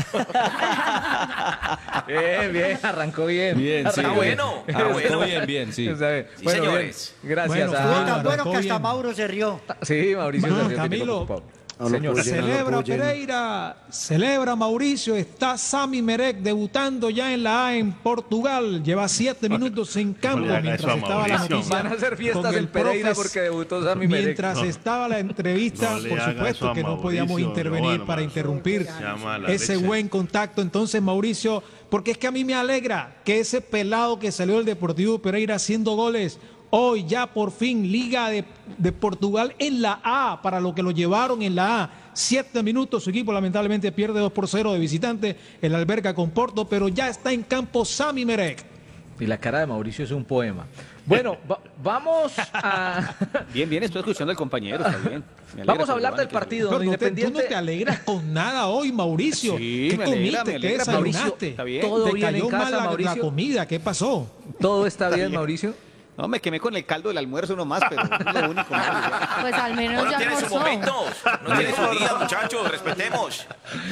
Bien, bien, arrancó bien. Bien, sí. Arrancó Está bien. bueno, está Arrancó bueno. bien, bien, sí. Está bien. Sí, Bueno, señores. bien. Gracias Bueno, a... Fue Ah, tan bueno que arrancó hasta bien. Mauro se rió. Sí, Mauricio. No, se rió, Camilo. tipo preocupado. No, no Señor. puedo llenar, no Celebra puedo llenar. Pereira, celebra Mauricio, está Sami Merek debutando ya en la A en Portugal, lleva siete minutos en campo No le haga eso mientras a estaba la Mauricio. noticia. Van a hacer fiestas con en el Pereira Profes. porque debutó Sami Merek. Mientras No. estaba la entrevista, No le por haga supuesto eso a que no podíamos Mauricio, intervenir no, para hermano. interrumpir Se llama la ese leche. buen contacto. Entonces, Mauricio, porque es que a mí me alegra que ese pelado que salió del Deportivo Pereira haciendo goles, hoy ya por fin Liga de, de Portugal en la A, para lo que lo llevaron en la A. Siete minutos, su equipo lamentablemente pierde dos por cero de visitante, el Alberca con Porto, pero ya está en campo Sami Merek. Y la cara de Mauricio es un poema. Bueno, va- vamos a... Bien, bien, estoy escuchando al compañero, está bien. Me alegra Vamos a por hablar Giovanni del que partido. Pero Don no te, tú no Independiente... te alegras con nada hoy, Mauricio. Sí, ¿Qué me alegra, comiste? me ¿Qué alegra, desayunaste? está bien. Todo ¿Te bien en cayó casa, mal la, la Mauricio? comida? ¿Qué pasó? ¿Todo está bien, Mauricio? No, me quemé con el caldo del almuerzo nomás, pero es lo único malo. ya. Pues al menos No, no ya tiene sus almorzó. momentos, no tiene sus días, muchachos, respetemos.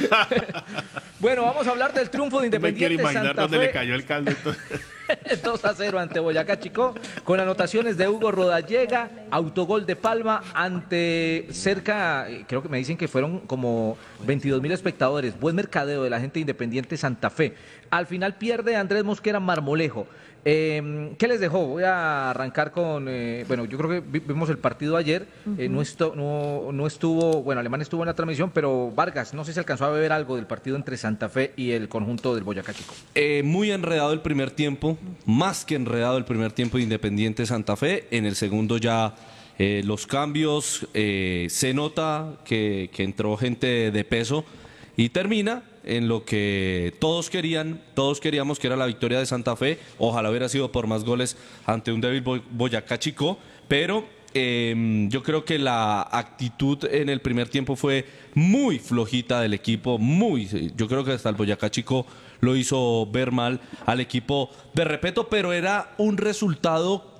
Bueno, vamos a hablar del triunfo de No me quiero Independiente imaginar Santa dónde Fe. le cayó el caldo. entonces. dos a cero ante Boyacá Chicó, con anotaciones de Hugo Rodallega, autogol de Palma ante cerca, eh, creo que me dicen que fueron como veintidós mil espectadores. Buen mercadeo de la gente de Independiente Santa Fe. Al final pierde Andrés Mosquera Marmolejo. Eh, ¿Qué les dejó? Voy a arrancar con, eh, bueno, yo creo que vi- vimos el partido ayer, eh, no, esto, no, no estuvo, bueno, Alemán estuvo en la transmisión, pero Vargas, no sé si alcanzó a ver algo del partido entre Santa Fe y el conjunto del Boyacá Chicó. Eh, muy enredado el primer tiempo, más que enredado el primer tiempo de Independiente Santa Fe. En el segundo ya eh, los cambios, eh, se nota que, que entró gente de peso y termina en lo que todos querían, todos queríamos que era la victoria de Santa Fe. Ojalá hubiera sido por más goles ante un débil Boy- Boyacá Chicó, pero eh, yo creo que la actitud en el primer tiempo fue muy flojita del equipo, muy, yo creo que hasta el Boyacá Chicó lo hizo ver mal al equipo de Repeto, pero era un resultado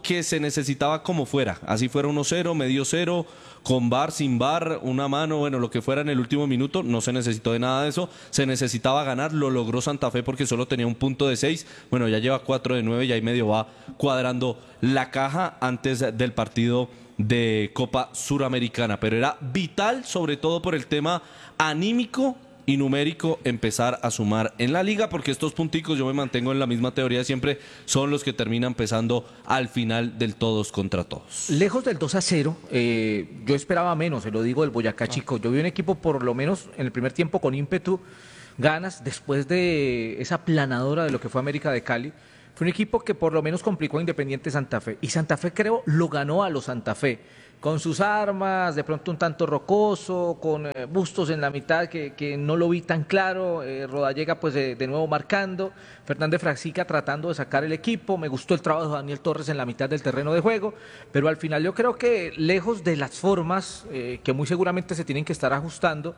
que se necesitaba como fuera, así fuera uno cero, medio cero, con V A R, sin V A R, una mano, bueno, lo que fuera en el último minuto, no se necesitó de nada de eso, se necesitaba ganar, lo logró Santa Fe porque solo tenía un punto de seis, bueno, ya lleva cuatro de nueve y ahí medio va cuadrando la caja antes del partido de Copa Suramericana, pero era vital, sobre todo por el tema anímico y numérico, empezar a sumar en la liga, porque estos punticos, yo me mantengo en la misma teoría siempre, son los que terminan pesando al final del todos contra todos. Lejos del dos a cero, eh, yo esperaba menos, se lo digo del Boyacá Chico. Yo vi un equipo por lo menos en el primer tiempo con ímpetu, ganas, después de esa planadora de lo que fue América de Cali. Fue un equipo que por lo menos complicó a Independiente Santa Fe. Y Santa Fe, creo, lo ganó a los Santa Fe. Con sus armas, de pronto un tanto rocoso, con eh, Bustos en la mitad que, que no lo vi tan claro, eh, Rodallega pues de, de nuevo marcando, Fernández Frasica tratando de sacar el equipo, me gustó el trabajo de Daniel Torres en la mitad del terreno de juego, pero al final yo creo que lejos de las formas eh, que muy seguramente se tienen que estar ajustando,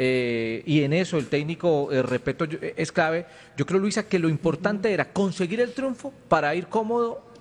eh, y en eso el técnico, eh, repito, yo, es clave, yo creo, Luisa, que lo importante era conseguir el triunfo para ir cómodo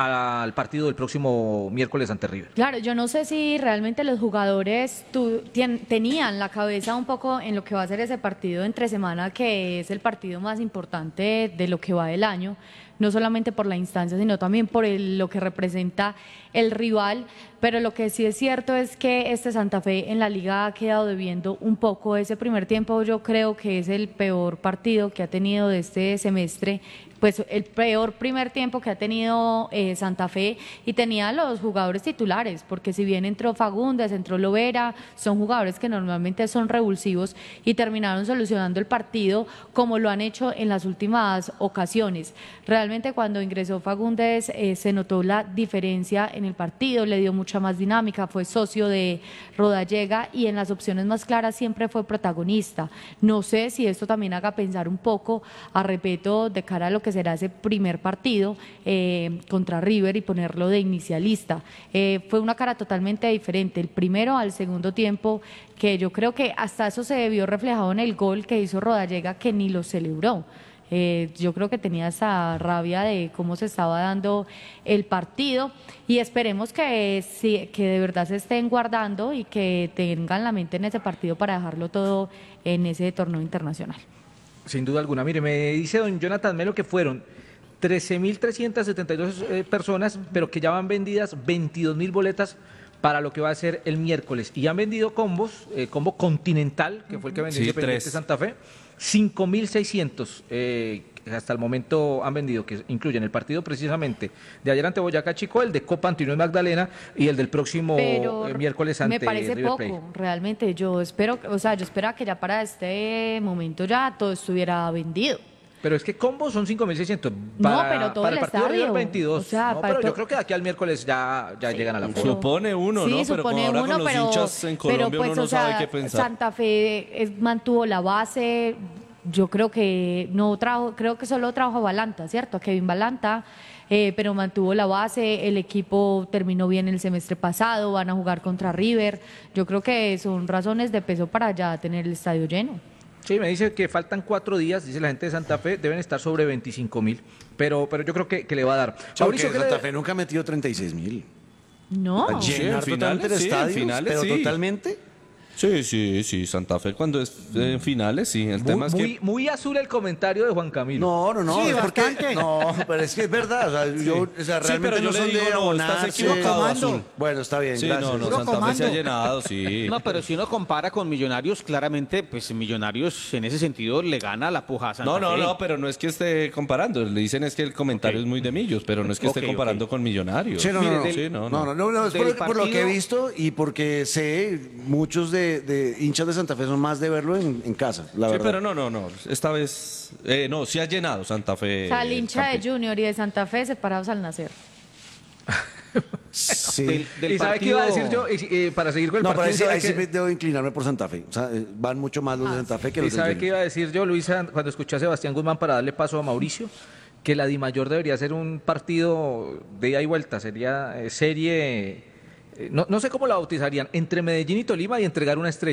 al partido del próximo miércoles ante River. Claro, yo no sé si realmente los jugadores tu, tien, tenían la cabeza un poco en lo que va a ser ese partido entre semana, que es el partido más importante de lo que va del año, no solamente por la instancia, sino también por el, lo que representa el rival, pero lo que sí es cierto es que este Santa Fe en la liga ha quedado debiendo un poco. Ese primer tiempo yo creo que es el peor partido que ha tenido de este semestre, pues el peor primer tiempo que ha tenido eh, Santa Fe, y tenía los jugadores titulares, porque si bien entró Fagundes, entró Lovera, son jugadores que normalmente son revulsivos y terminaron solucionando el partido como lo han hecho en las últimas ocasiones. Realmente cuando ingresó Fagundes eh, se notó la diferencia en el partido, le dio mucha más dinámica, fue socio de Rodallega y en las opciones más claras siempre fue protagonista. No sé si esto también haga pensar un poco a Repeto de cara a lo que será ese primer partido eh, contra River y ponerlo de inicialista. Eh, fue una cara totalmente diferente, el primero al segundo tiempo, que yo creo que hasta eso se vio reflejado en el gol que hizo Rodallega, que ni lo celebró. Eh, yo creo que tenía esa rabia de cómo se estaba dando el partido, y esperemos que, sí, que de verdad se estén guardando y que tengan la mente en ese partido para dejarlo todo en ese torneo internacional. Sin duda alguna. Mire, me dice don Jonathan Melo que fueron trece mil trescientas setenta y dos eh, personas, pero que ya van vendidas veintidós mil boletas para lo que va a ser el miércoles. Y han vendido combos, eh, combo Continental, que fue el que vendió sí, Independiente tres. Santa Fe, cinco mil seiscientos eh, hasta el momento han vendido, que incluyen el partido precisamente de ayer ante Boyacá Chico, el de Copa Antonio Magdalena y el del próximo Pero eh, miércoles ante me parece River Plate. poco, realmente. Yo espero, o sea, yo esperaba que ya para este momento ya todo estuviera vendido. Pero es que combos son cinco mil seiscientos. No, pero todo para el el partido de estadio. River veintidós. O sea, no, para pero yo to- creo que de aquí al miércoles ya, ya llegan a la forma. Supone uno, Sí, ¿no? Pero como supone ahora uno, con los pero, hinchas en Colombia pero pues, uno no o sea, sabe qué pensar. Santa Fe es- mantuvo la base. Yo creo que no trajo, creo que solo trajo a Balanta, ¿cierto? A Kevin Balanta, eh, pero mantuvo la base. El equipo terminó bien el semestre pasado, van a jugar contra River. Yo creo que son razones de peso para ya tener el estadio lleno. Sí, me dice que faltan cuatro días, dice la gente de Santa Fe, deben estar sobre veinticinco mil, pero, pero yo creo que, que le va a dar. Porque Mauricio, ¿qué le- Santa Fe nunca ha metido treinta y seis mil. No. Sí, en Llenar totalmente finales, el sí, en estadio, finales, pero sí. totalmente. Sí, sí, sí, Santa Fe cuando es en finales, sí. El muy, tema es que... muy, muy azul el comentario de Juan Camilo. No, no, no. Sí, es porque- bastante. no, pero es que es verdad. O sea, yo, o sea Sí, realmente pero yo no le son digo, de no, estás abonarse. equivocado, Comando. Azul. Bueno, está bien, Sí, gracias. no, no, Puro Santa Fe se ha comando. llenado, sí. No, pero si uno compara con Millonarios, claramente, pues Millonarios en ese sentido le gana la puja a Santa No, no, Fe. no, pero no es que esté comparando. Le dicen es que el comentario Ok. es muy de Millos, pero no es que Ok, esté comparando ok. con Millonarios. Sí, no, Mire, no, no. del- Sí, no, No, no, no, no, es Del por, por lo que he partido- visto y porque sé, muchos de, de hinchas de Santa Fe son más de verlo en, en casa, la Sí, verdad. pero no, no, no. Esta vez, eh, no, sí ha llenado Santa Fe. O sea, el hincha de campeón. Junior y de Santa Fe separados al nacer. Sí. Del, del ¿Y sabe qué iba a decir partido- yo? Y, eh, para seguir con el No, pero ahí, sí- partido. ahí ¿sabe sí qué- debo inclinarme por Santa Fe. O sea, eh, van mucho más los de Santa Fe que ¿Y los del sabe Junior. qué iba a decir yo, Luisa, cuando escuché a Sebastián Guzmán para darle paso a Mauricio? Que la Dimayor debería ser un partido de ida y vuelta, sería eh, serie, eh, no, no sé cómo la bautizarían, entre Medellín y Tolima y entregar una estrella.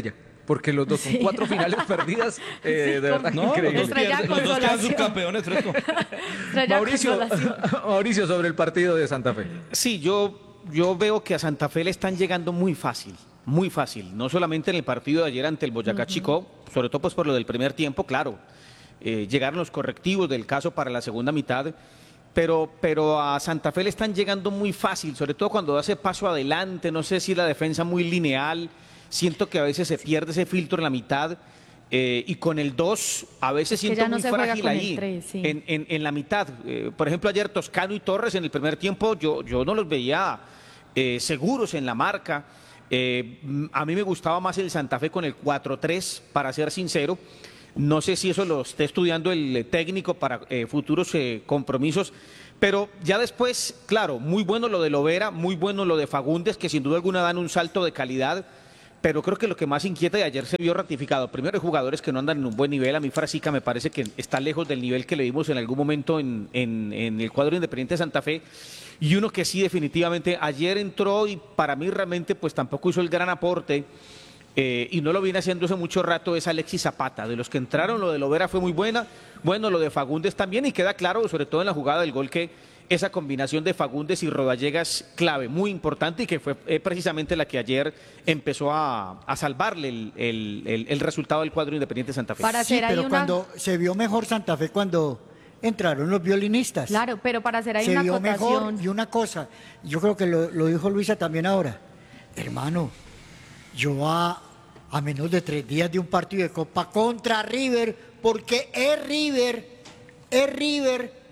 porque los dos son Sí. cuatro finales perdidas, eh, de verdad, No, los increíble. dos, Estrella pierden, los dos quedan consolación. subcampeones, Fresco. Estrella Mauricio, consolación. Mauricio, sobre el partido de Santa Fe. Sí, yo, yo veo que a Santa Fe le están llegando muy fácil, muy fácil. No solamente en el partido de ayer ante el Boyacá Chicó, sobre todo pues por lo del primer tiempo, claro. Eh, llegaron los correctivos del caso para la segunda mitad, pero, pero a Santa Fe le están llegando muy fácil, sobre todo cuando hace paso adelante, no sé si la defensa muy lineal, siento que a veces se pierde ese filtro en la mitad. Eh, y con el dos a veces que siento ya no muy se juega frágil con el ahí, tres, sí. en, en- en la mitad. Eh, por ejemplo, ayer Toscano y Torres en el primer tiempo, yo, yo no los veía eh, seguros en la marca. Eh, mm, a mí me gustaba más el Santa Fe con el cuatro tres, para ser sincero. No sé si eso lo esté estudiando el eh, técnico para eh, futuros eh, compromisos. Pero ya después, claro, muy bueno lo de Lovera, muy bueno lo de Fagundes, que sin duda alguna dan un salto de calidad. Pero creo que lo que más inquieta, y ayer se vio ratificado, primero hay jugadores que no andan en un buen nivel. A mí Frasica me parece que está lejos del nivel que le vimos en algún momento en, en- en el cuadro Independiente de Santa Fe. Y uno que sí, definitivamente, ayer entró y para mí realmente pues tampoco hizo el gran aporte. eh, y no lo viene haciendo hace mucho rato, es Alexis Zapata. De los que entraron, lo de Lovera fue muy buena. Bueno, lo de Fagundes también, y queda claro, sobre todo en la jugada del gol, que esa combinación de Fagundes y Rodallega es clave, muy importante, y que fue eh, precisamente la que ayer empezó a, a salvarle el, el- el- el resultado del cuadro Independiente de Santa Fe. Para Sí, hacer ahí pero una... cuando se vio mejor Santa Fe cuando entraron los violinistas. Claro, pero para hacer ahí se una vio mejor. acotación... Y una cosa, yo creo que lo, lo dijo Luisa también ahora. Hermano, yo a, a menos de tres días de un partido de Copa contra River, porque es River, es River,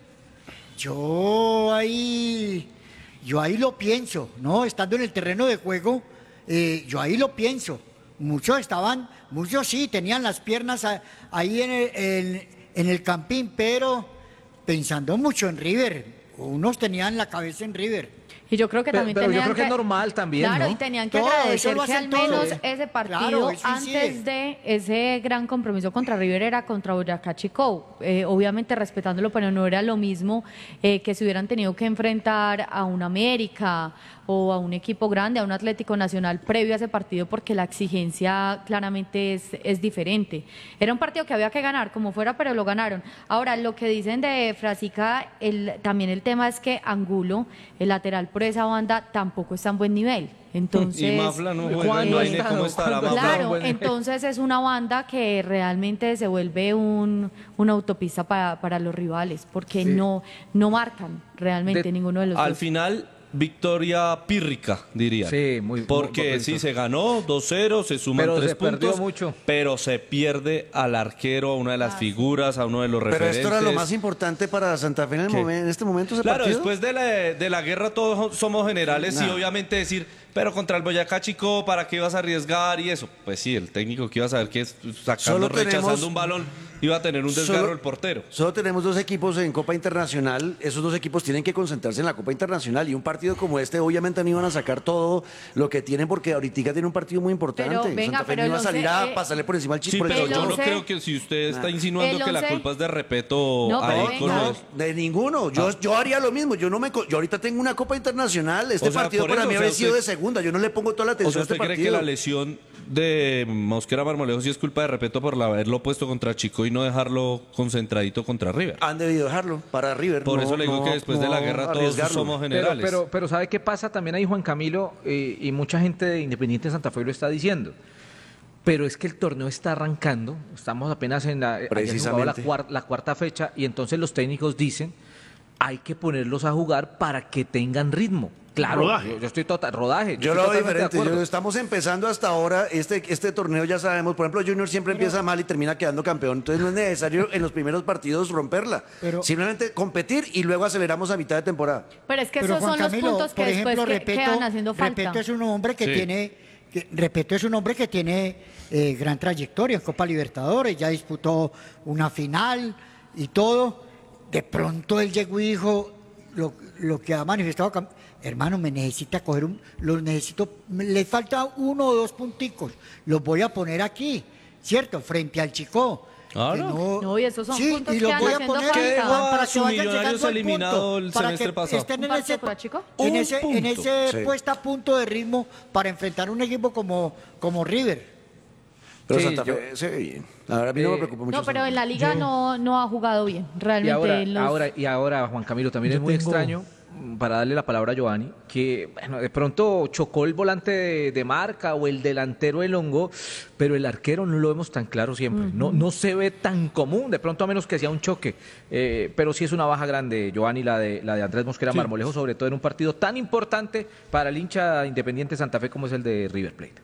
yo ahí, yo ahí lo pienso, ¿no? Estando en el terreno de juego, eh, yo ahí lo pienso. Muchos estaban, muchos sí, tenían las piernas a- ahí en el, en- en el campín, pero pensando mucho en River. Unos tenían la cabeza en River. Y yo creo que Pero- también pero yo tenían creo que es normal también, Claro, ¿no? y tenían que Todo, eso agradecer lo que hacen al menos todos. ese partido, Claro, eso incide. antes de ese gran compromiso contra River, era contra Boyacá Chicó. Eh, obviamente respetándolo, pero no era lo mismo eh, que se hubieran tenido que enfrentar a un América o a un equipo grande, a un Atlético Nacional previo a ese partido, porque la exigencia claramente es, es diferente. Era un partido que había que ganar, como fuera, pero lo ganaron. Ahora, lo que dicen de Frasica, el, también el tema es que Angulo, el lateral por esa banda, tampoco está en buen nivel. Entonces, Y Mafla no juega, ¿Cuándo imagine está? cómo estará ¿Cuándo Mafla. está? claro, Bueno. entonces es una banda que realmente se vuelve un, una autopista para, para los rivales, porque Sí. no, no marcan realmente De- ninguno de los Al dos. final, victoria pírrica, diría. Sí, muy- Porque muy- sí, se ganó dos cero, se suman Pero tres se perdió puntos, mucho. pero se pierde al arquero, a una de las Ah, figuras, a uno de los Pero referentes. esto era lo más importante para Santa Fe en, el ¿Qué? momen- en este momento, ese Claro, partido. después de la, de la guerra todos somos generales y Nah. obviamente decir, pero contra el Boyacá Chico, ¿para qué ibas a arriesgar y eso? Pues sí, el técnico que iba a saber que es sacando, Solo rechazando tenemos- un balón, iba a tener un desgarro Solo- el portero. Solo tenemos dos equipos en Copa Internacional. Esos dos equipos tienen que concentrarse en la Copa Internacional. Y un partido como este, obviamente, no iban a sacar todo lo que tienen, porque ahorita tiene un partido muy importante. Pero, venga, Santa Fe pero no iba a el salir once, a eh, pasarle por encima al Sí, Chico. pero el yo no once- creo que si usted está insinuando El que la once- culpa es de Repeto No, ahí pero con venga. los- De ninguno. Yo, yo haría lo mismo. Yo no me co- yo ahorita tengo una Copa Internacional. Este O sea, partido por para eso, mí o sea, había sido usted- de segunda. Yo no le pongo toda la O atención sea, a ¿usted este cree partido. que la lesión de Mosquera Marmolejo sí es culpa de Repeto por haberlo puesto contra Chico y no dejarlo concentradito contra River? Han debido dejarlo para River. Por no- eso le digo no- que después de la no guerra todos arriesgarlo. somos Pero, generales. pero, pero ¿sabe qué pasa? También ahí Juan Camilo eh, y mucha gente de Independiente de Santa Fe lo está diciendo. Pero es que el torneo está arrancando, estamos apenas en la, ayer jugaba la, Precisamente. cuar- la cuarta fecha y entonces los técnicos dicen hay que ponerlos a jugar para que tengan ritmo. Claro, Rodaje. Yo, yo estoy total, rodaje. Yo estoy lo veo totalmente de diferente. acuerdo. Yo- estamos empezando hasta ahora. Este, este torneo ya sabemos. Por ejemplo, Junior siempre empieza mal y termina quedando campeón. Entonces no es necesario en los primeros partidos romperla. Pero- Simplemente competir y luego aceleramos a mitad de temporada. Pero es que Pero esos Juan son Camilo, los puntos que por después ejemplo, que- Repeto, quedan haciendo falta. Repeto es un hombre que Sí. tiene, que, Repeto es un hombre que tiene eh, gran trayectoria en Copa Libertadores, ya disputó una final y todo. De pronto él llegó y dijo lo, lo que ha manifestado, Cam- hermano, me necesita coger un, los necesito, me- le falta uno o dos punticos, los voy a poner aquí, ¿cierto? Frente al Chico. Claro. Que No, y esos son sí, puntos y que los van voy a haciendo poner falta. ahí, ¿Qué Juan, dejó a para que su vayan Millonarios llegando al eliminado punto, el para semestre que pasado? estén ¿Un en partido ese, contra Chico? en Un ese, en punto. ese Sí. puesta a punto de ritmo para enfrentar un equipo como, como River. Pero Sí, Santa yo- Fe se ve bien. La verdad, a mí no me Eh, preocupa mucho. No, pero Santa en Fe. la liga no, no ha jugado bien. Y Realmente ahora, en los- ahora, y ahora, Juan Camilo, también Yo es muy tengo- extraño, mm, para darle la palabra a Giovanni, que bueno, de pronto chocó el volante de, de marca o el delantero elongó, pero el arquero no lo vemos tan claro siempre. No, no se ve tan común, de pronto a menos que sea un choque. Eh, pero sí es una baja grande, Giovanni, la de, la de Andrés Mosquera Sí. Marmolejo, sobre todo en un partido tan importante para el hincha independiente Santa Fe como es el de River Plate.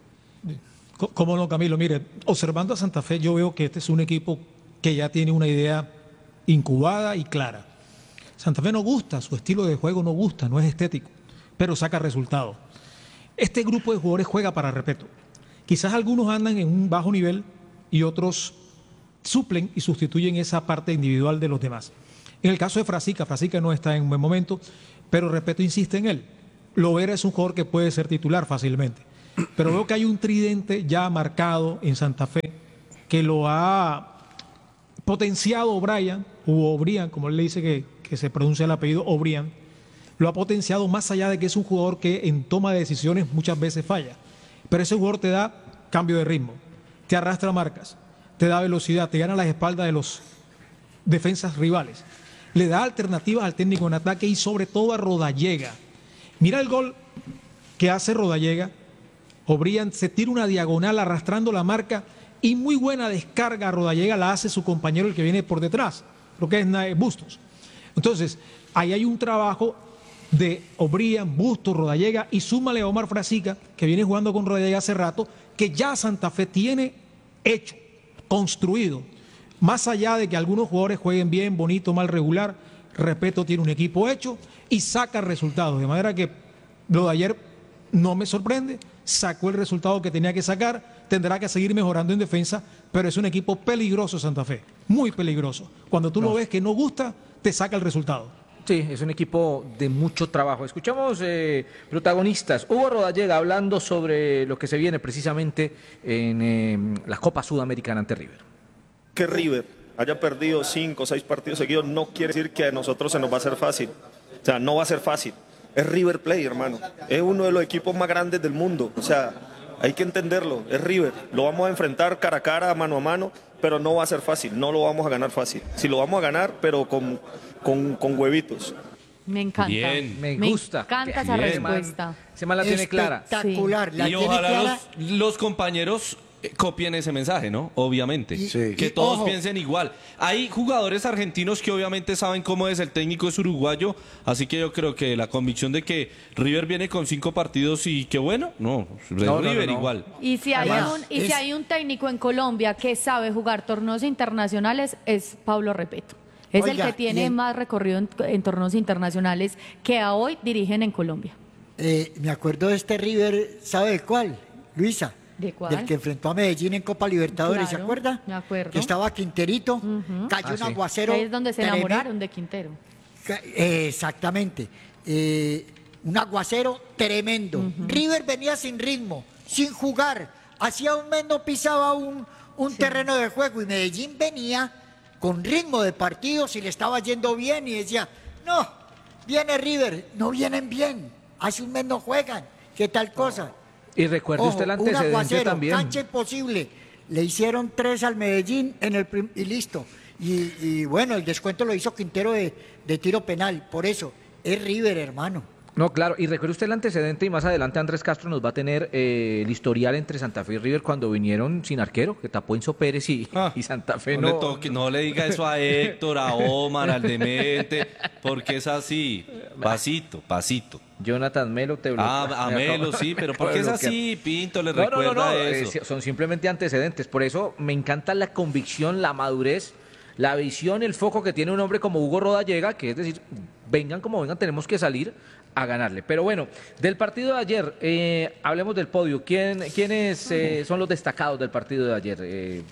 Co- ¿Cómo no, Camilo? Mire, observando a Santa Fe, yo veo que este es un equipo que ya tiene una idea incubada y clara. Santa Fe no gusta, su estilo de juego no gusta, no es estético, pero saca resultados. Este grupo de jugadores juega para respeto. Quizás algunos andan en un bajo nivel y otros suplen y sustituyen esa parte individual de los demás. En el caso de Frasica, Frasica no está en un buen momento, pero respeto insiste en él. Lovera es un jugador que puede ser titular fácilmente. Pero veo que hay un tridente ya marcado en Santa Fe que lo ha potenciado O'Brien, o O'Brien, como él le dice que, que se pronuncia el apellido O'Brien, lo ha potenciado más allá de que es un jugador que en toma de decisiones muchas veces falla. Pero ese jugador te da cambio de ritmo, te arrastra marcas, te da velocidad, te gana las espaldas de los defensas rivales, le da alternativas al técnico en ataque y sobre todo a Rodallega. Mira el gol que hace Rodallega. O'Brien se tira una diagonal arrastrando la marca y muy buena descarga a Rodallega la hace su compañero, el que viene por detrás, lo que es Nae Bustos. Entonces, ahí hay un trabajo de O'Brien, Bustos, Rodallega y súmale a Omar Frasica, que viene jugando con Rodallega hace rato, que ya Santa Fe tiene hecho, construido. Más allá de que algunos jugadores jueguen bien, bonito, mal, regular, respeto, tiene un equipo hecho y saca resultados. De manera que lo de ayer no me sorprende, sacó el resultado que tenía que sacar, tendrá que seguir mejorando en defensa, pero es un equipo peligroso Santa Fe, muy peligroso. Cuando tú lo ves que no gusta, te saca el resultado. Sí, es un equipo de mucho trabajo. Escuchamos eh, protagonistas. Hugo Rodallega hablando sobre lo que se viene precisamente en eh, la Copa Sudamericana ante River. Que River haya perdido cinco o seis partidos seguidos no quiere decir que a nosotros se nos va a hacer fácil. O sea, no va a ser fácil. Es River Plate, hermano. Es uno de los equipos más grandes del mundo. O sea, hay que entenderlo. Es River. Lo vamos a enfrentar cara a cara, mano a mano, pero no va a ser fácil. No lo vamos a ganar fácil. Sí lo vamos a ganar, pero con, con, con huevitos. Me encanta. Bien. Me gusta. Me encanta esa Bien. respuesta. Se la tiene clara. Espectacular. La Y tiene ojalá clara. los, los compañeros eh, copien ese mensaje, ¿no? Obviamente. Y- Sí. Que y todos ojo, piensen igual. Hay jugadores argentinos que obviamente saben cómo es, el técnico es uruguayo, así que yo creo que la convicción de que River viene con cinco partidos y que bueno, no, es No, no, River no, no. igual. Y si hay Además, un y si es- hay un técnico en Colombia que sabe jugar torneos internacionales es Pablo Repeto. Es Oiga, el que tiene y en- más recorrido en, en torneos internacionales que a hoy dirigen en Colombia. Eh, me acuerdo de este River, ¿sabe de cuál? Luisa. ¿De cuál? Del que enfrentó a Medellín en Copa Libertadores, ¿se Claro, acuerda? me acuerdo. Que estaba Quinterito, cayó Ah, un sí. aguacero. Ahí es donde se tremendo. enamoraron de Quintero. Ca- eh, Exactamente. Eh, un aguacero tremendo. River venía sin ritmo, sin jugar. Hacía un mes no pisaba un, un terreno de juego y Medellín venía con ritmo de partidos y le estaba yendo bien y decía, no, viene River, no vienen bien. Hace un mes no juegan. ¿Qué tal cosa? Y recuerde Ojo, usted el un antecedente aguacero, también. cancha imposible. Le hicieron tres al Medellín en el prim- y listo. Y, y bueno, el descuento lo hizo Quintero de, de tiro penal. Por eso, es River, hermano. No, claro, y recuerde usted el antecedente y más adelante Andrés Castro nos va a tener eh, el historial entre Santa Fe y River cuando vinieron sin arquero, que tapó Enzo Pérez y, Ah, y Santa Fe no, no. le toque, no le diga eso a Héctor, a Omar, al demente, porque es así, pasito, pasito. Jonathan Melo te bloqueó. Ah, a Me acabo- Melo, sí, pero acabo ¿por qué de es bloquear. así, Pinto? Le No, no, recuerda no, no, eso. eh, son simplemente antecedentes. Por eso me encanta la convicción, la madurez, la visión, el foco que tiene un hombre como Hugo Rodallega, que es decir, vengan como vengan, tenemos que salir a ganarle. Pero bueno, del partido de ayer, eh, hablemos del podio. ¿Quién, ¿Quiénes eh, son los destacados del partido de ayer? Eh,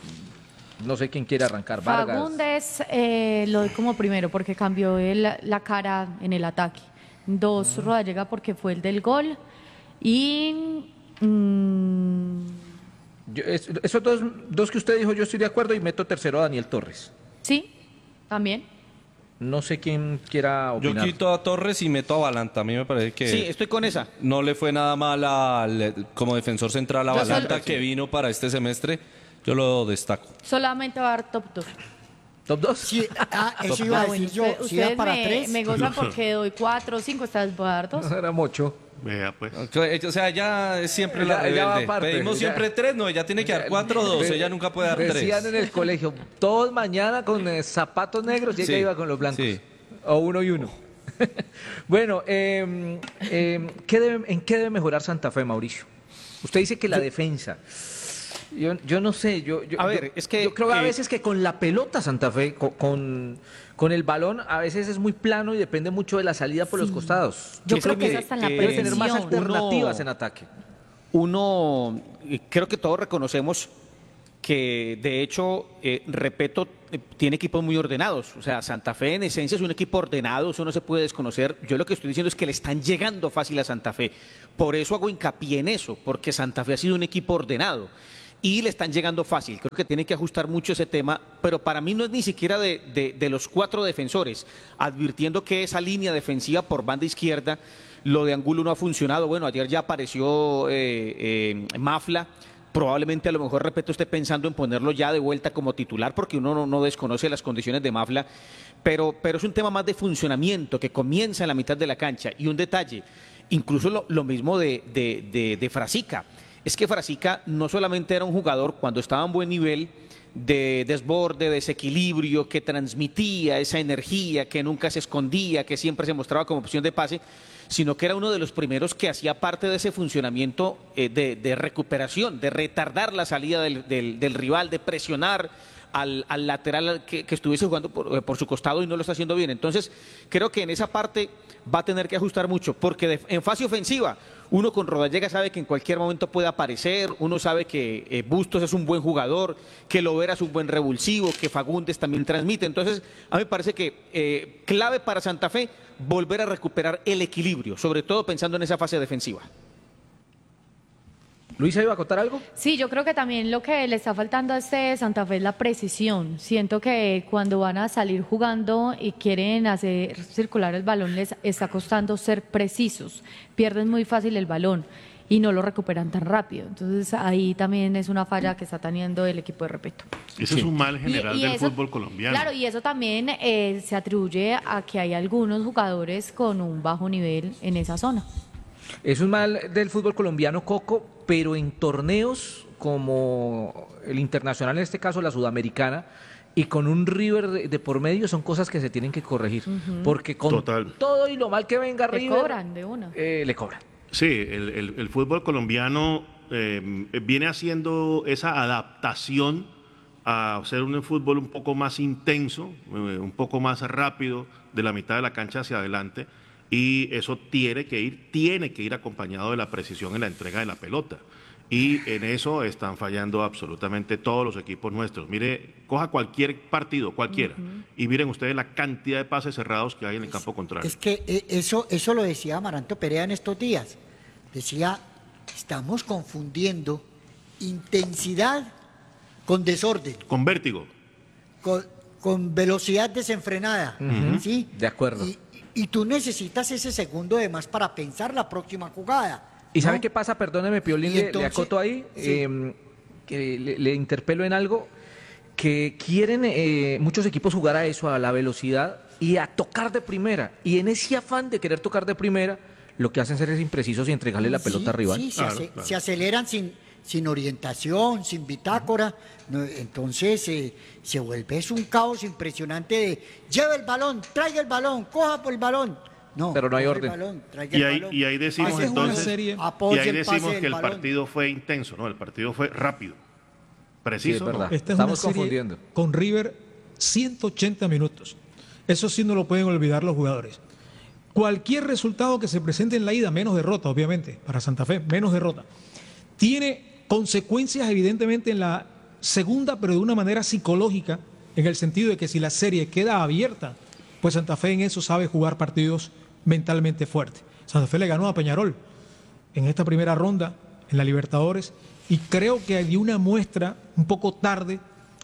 no sé quién quiere arrancar. Vargas. Fagundes eh, lo doy como primero porque cambió el- la cara en el ataque. Dos, Rodallega porque fue el del gol. Y mm, Yo- es- esos dos, dos que usted dijo, yo estoy de acuerdo y meto tercero a Daniel Torres. sí, también. No sé quién quiera Yo opinar. quito a Torres y meto a Balanta. A mí me parece que Sí, estoy con esa. no le fue nada mal al- como defensor central a Yo Balanta, solo- que vino para este semestre. Yo lo destaco. Solamente va a dar top dos. ¿Top dos? Sí, ah, eso Top iba a Ah, bueno, decir yo. usted- Si iba ustedes para me, tres. me gozan porque doy cuatro o cinco, esta vez voy a dar dos. Era mucho. Vea, pues. O sea, ella es siempre la Ella- ella va rebelde. aparte, Pedimos ella- siempre tres, no, ella tiene que dar cuatro o dos, De- ella nunca puede dar Decían tres. en el colegio, todos mañana con eh, zapatos negros y ella Sí, iba con los blancos. sí. O uno y uno. Bueno, eh, eh, ¿qué debe- ¿en qué debe mejorar Santa Fe, Mauricio? Usted dice que la defensa. Yo, yo no sé, yo, yo, A ver, yo- es que, yo creo a eh, veces que con la pelota Santa Fe, co- con, con, el balón, a veces es muy plano y depende mucho de la salida por los costados. Yo Es creo que que es mire, hasta en la eh, Debe tener más precisión. alternativas Uno- en ataque. Uno, eh, creo que todos reconocemos que de hecho, eh, Repeto eh, tiene equipos muy ordenados. O sea, Santa Fe en esencia es un equipo ordenado, eso no se puede desconocer. Yo lo que estoy diciendo es que le están llegando fácil a Santa Fe. Por eso hago hincapié en eso, porque Santa Fe ha sido un equipo ordenado y le están llegando fácil. Creo que tiene que ajustar mucho ese tema, pero para mí no es ni siquiera de, de- de los cuatro defensores, advirtiendo que esa línea defensiva por banda izquierda, lo de Angulo no ha funcionado. Bueno, ayer ya apareció eh, eh, Mafla. Probablemente a lo mejor, repito, esté pensando en ponerlo ya de vuelta como titular porque uno no, no desconoce las condiciones de Mafla, pero, pero es un tema más de funcionamiento que comienza en la mitad de la cancha. Y un detalle, incluso lo, lo mismo de, de, de, de Frasica, es que Frasica no solamente era un jugador cuando estaba en buen nivel de desborde, desequilibrio, que transmitía esa energía, que nunca se escondía, que siempre se mostraba como opción de pase, sino que era uno de los primeros que hacía parte de ese funcionamiento eh, de, de recuperación, de retardar la salida del, del- del rival, de presionar al, al lateral que, que estuviese jugando por, eh, por su costado y no lo está haciendo bien. Entonces, creo que en esa parte va a tener que ajustar mucho, porque de- en fase ofensiva, uno con Rodallega sabe que en cualquier momento puede aparecer, uno sabe que eh, Bustos es un buen jugador, que Lovera es un buen revulsivo, que Fagundes también transmite. Entonces, a mí me parece que eh, clave para Santa Fe volver a recuperar el equilibrio, sobre todo pensando en esa fase defensiva. Luisa, ¿iba a contar algo? Sí, yo creo que también lo que le está faltando a este Santa Fe es la precisión. Siento que cuando van a salir jugando y quieren hacer circular el balón les está costando ser precisos. Pierden muy fácil el balón y no lo recuperan tan rápido. Entonces ahí también es una falla que está teniendo el equipo de Repeto. Ese es un mal general Y- y del eso- fútbol colombiano. Claro, y eso también eh, se atribuye a que hay algunos jugadores con un bajo nivel en esa zona. Es un mal del fútbol colombiano, Coco, pero en torneos como el internacional, en este caso la sudamericana, y con un River de, de por medio son cosas que se tienen que corregir. Porque con Total. todo y lo mal que venga Le River, cobran de una. eh, le cobran. Sí, el, el- el fútbol colombiano eh, viene haciendo esa adaptación a ser un fútbol un poco más intenso, eh, un poco más rápido, de la mitad de la cancha hacia adelante, y eso tiene que ir, tiene que ir acompañado de la precisión en la entrega de la pelota. Y en eso están fallando absolutamente todos los equipos nuestros. Mire, coja cualquier partido, cualquiera, y miren ustedes la cantidad de pases cerrados que hay en el campo contrario. Es que eh, eso, eso lo decía Amaranto Perea en estos días. Decía, estamos confundiendo intensidad con desorden, Con vértigo. con, con velocidad desenfrenada. ¿Sí? De acuerdo. Y, y tú necesitas ese segundo de más para pensar la próxima jugada. ¿Y sabe ¿no? qué pasa? Perdóneme, Piolín, Y le- le, entonces- acoto ahí, sí. eh, que le, le interpelo en algo, que quieren eh, muchos equipos jugar a eso, a la velocidad y a tocar de primera. Y en ese afán de querer tocar de primera, lo que hacen ser es imprecisos y entregarle la pelota Sí, al rival. Sí, se, Claro, ace- claro. se aceleran sin, sin orientación, sin bitácora. No, entonces eh, se vuelve es un caos impresionante de lleva el balón, traiga el balón, coja por el balón. No, Pero no hay coja el orden. balón, traiga Y el ahí, balón. y ahí decimos Pase una entonces, serie. y apoye ahí el pase decimos del que el balón. partido fue intenso, ¿no? El partido fue rápido, Sí, preciso. es ¿no? verdad. Esta es Estamos una serie confundiendo. con River ciento ochenta minutos. Eso sí no lo pueden olvidar los jugadores. Cualquier resultado que se presente en la ida, menos derrota, obviamente, para Santa Fe, menos derrota, tiene consecuencias evidentemente en la segunda, pero de una manera psicológica, en el sentido de que si la serie queda abierta, pues Santa Fe en eso sabe jugar partidos mentalmente fuertes. Santa Fe le ganó a Peñarol en esta primera ronda en la Libertadores y creo que dio una muestra un poco tarde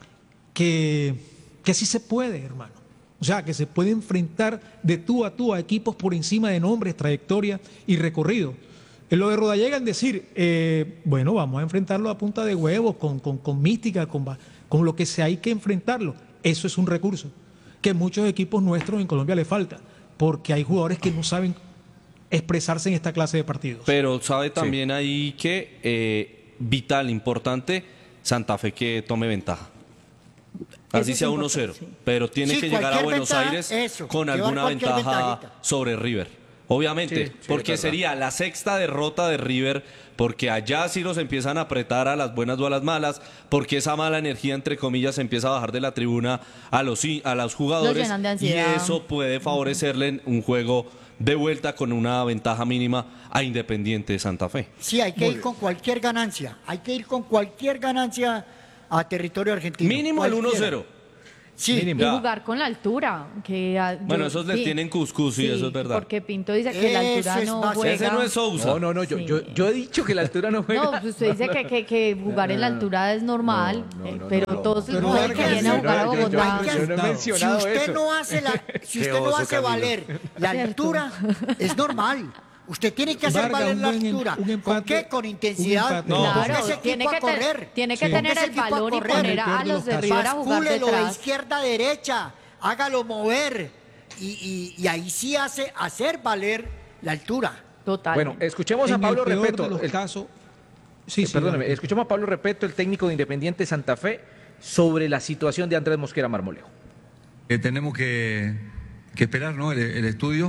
que, que sí se puede, hermano. O sea, que se puede enfrentar de tú a tú a equipos por encima de nombres, trayectoria y recorrido. En lo de Rodallega en decir, eh, bueno, vamos a enfrentarlo a punta de huevos, con, con, con mística, con, con lo que sea, hay que enfrentarlo. Eso es un recurso que muchos equipos nuestros en Colombia le falta, porque hay jugadores que no saben expresarse en esta clase de partidos. Pero sabe también sí. ahí que eh, vital, importante, Santa Fe que tome ventaja. Así sea uno cero, sí. pero tiene sí, que llegar a Buenos ventaja, Aires eso, con alguna ventaja ventajita. sobre River. Obviamente, sí, sí, porque sería la sexta derrota de River, porque allá sí los empiezan a apretar a las buenas o a las malas, porque esa mala energía, entre comillas, se empieza a bajar de la tribuna a los, a los jugadores y eso puede favorecerle en un juego de vuelta con una ventaja mínima a Independiente de Santa Fe. Sí, hay que ir con cualquier ganancia, hay que ir con cualquier ganancia a territorio argentino. Mínimo cualquiera. El uno cero. Sí, y jugar con la altura. Que, bueno, yo, esos sí, les tienen cuscús, sí, sí, eso es verdad. Porque Pinto dice que la altura es no básico. juega. Ese no es Sousa. No, no, no, yo, sí. yo, yo he dicho que la altura no juega. No, pues usted dice que, que, que jugar en la altura es normal, no, no, no, pero no, no, todos pero los jugadores que vienen a jugar a Bogotá. Yo, yo, yo no he mencionado si usted eso. no hace, la, si usted no hace valer la altura, es normal. Usted tiene que hacer Vargas, valer la buen, altura. un empate, ¿Con qué? Con intensidad. No, claro, ese tiene que, a correr. te, tiene que Sí. tener el valor y poner a, a los de River a jugar Bascúlelo detrás. de izquierda a derecha, hágalo mover y, y, y ahí sí hace hacer valer la altura. Total. Bueno, escuchemos a En Pablo el peor Repeto. de los el, casos, sí, eh, sí, perdóneme, vale. escuchemos a Pablo Repeto, el técnico de Independiente Santa Fe, sobre la situación de Andrés Mosquera Marmolejo. Eh, tenemos que, que esperar, ¿no? el, el estudio.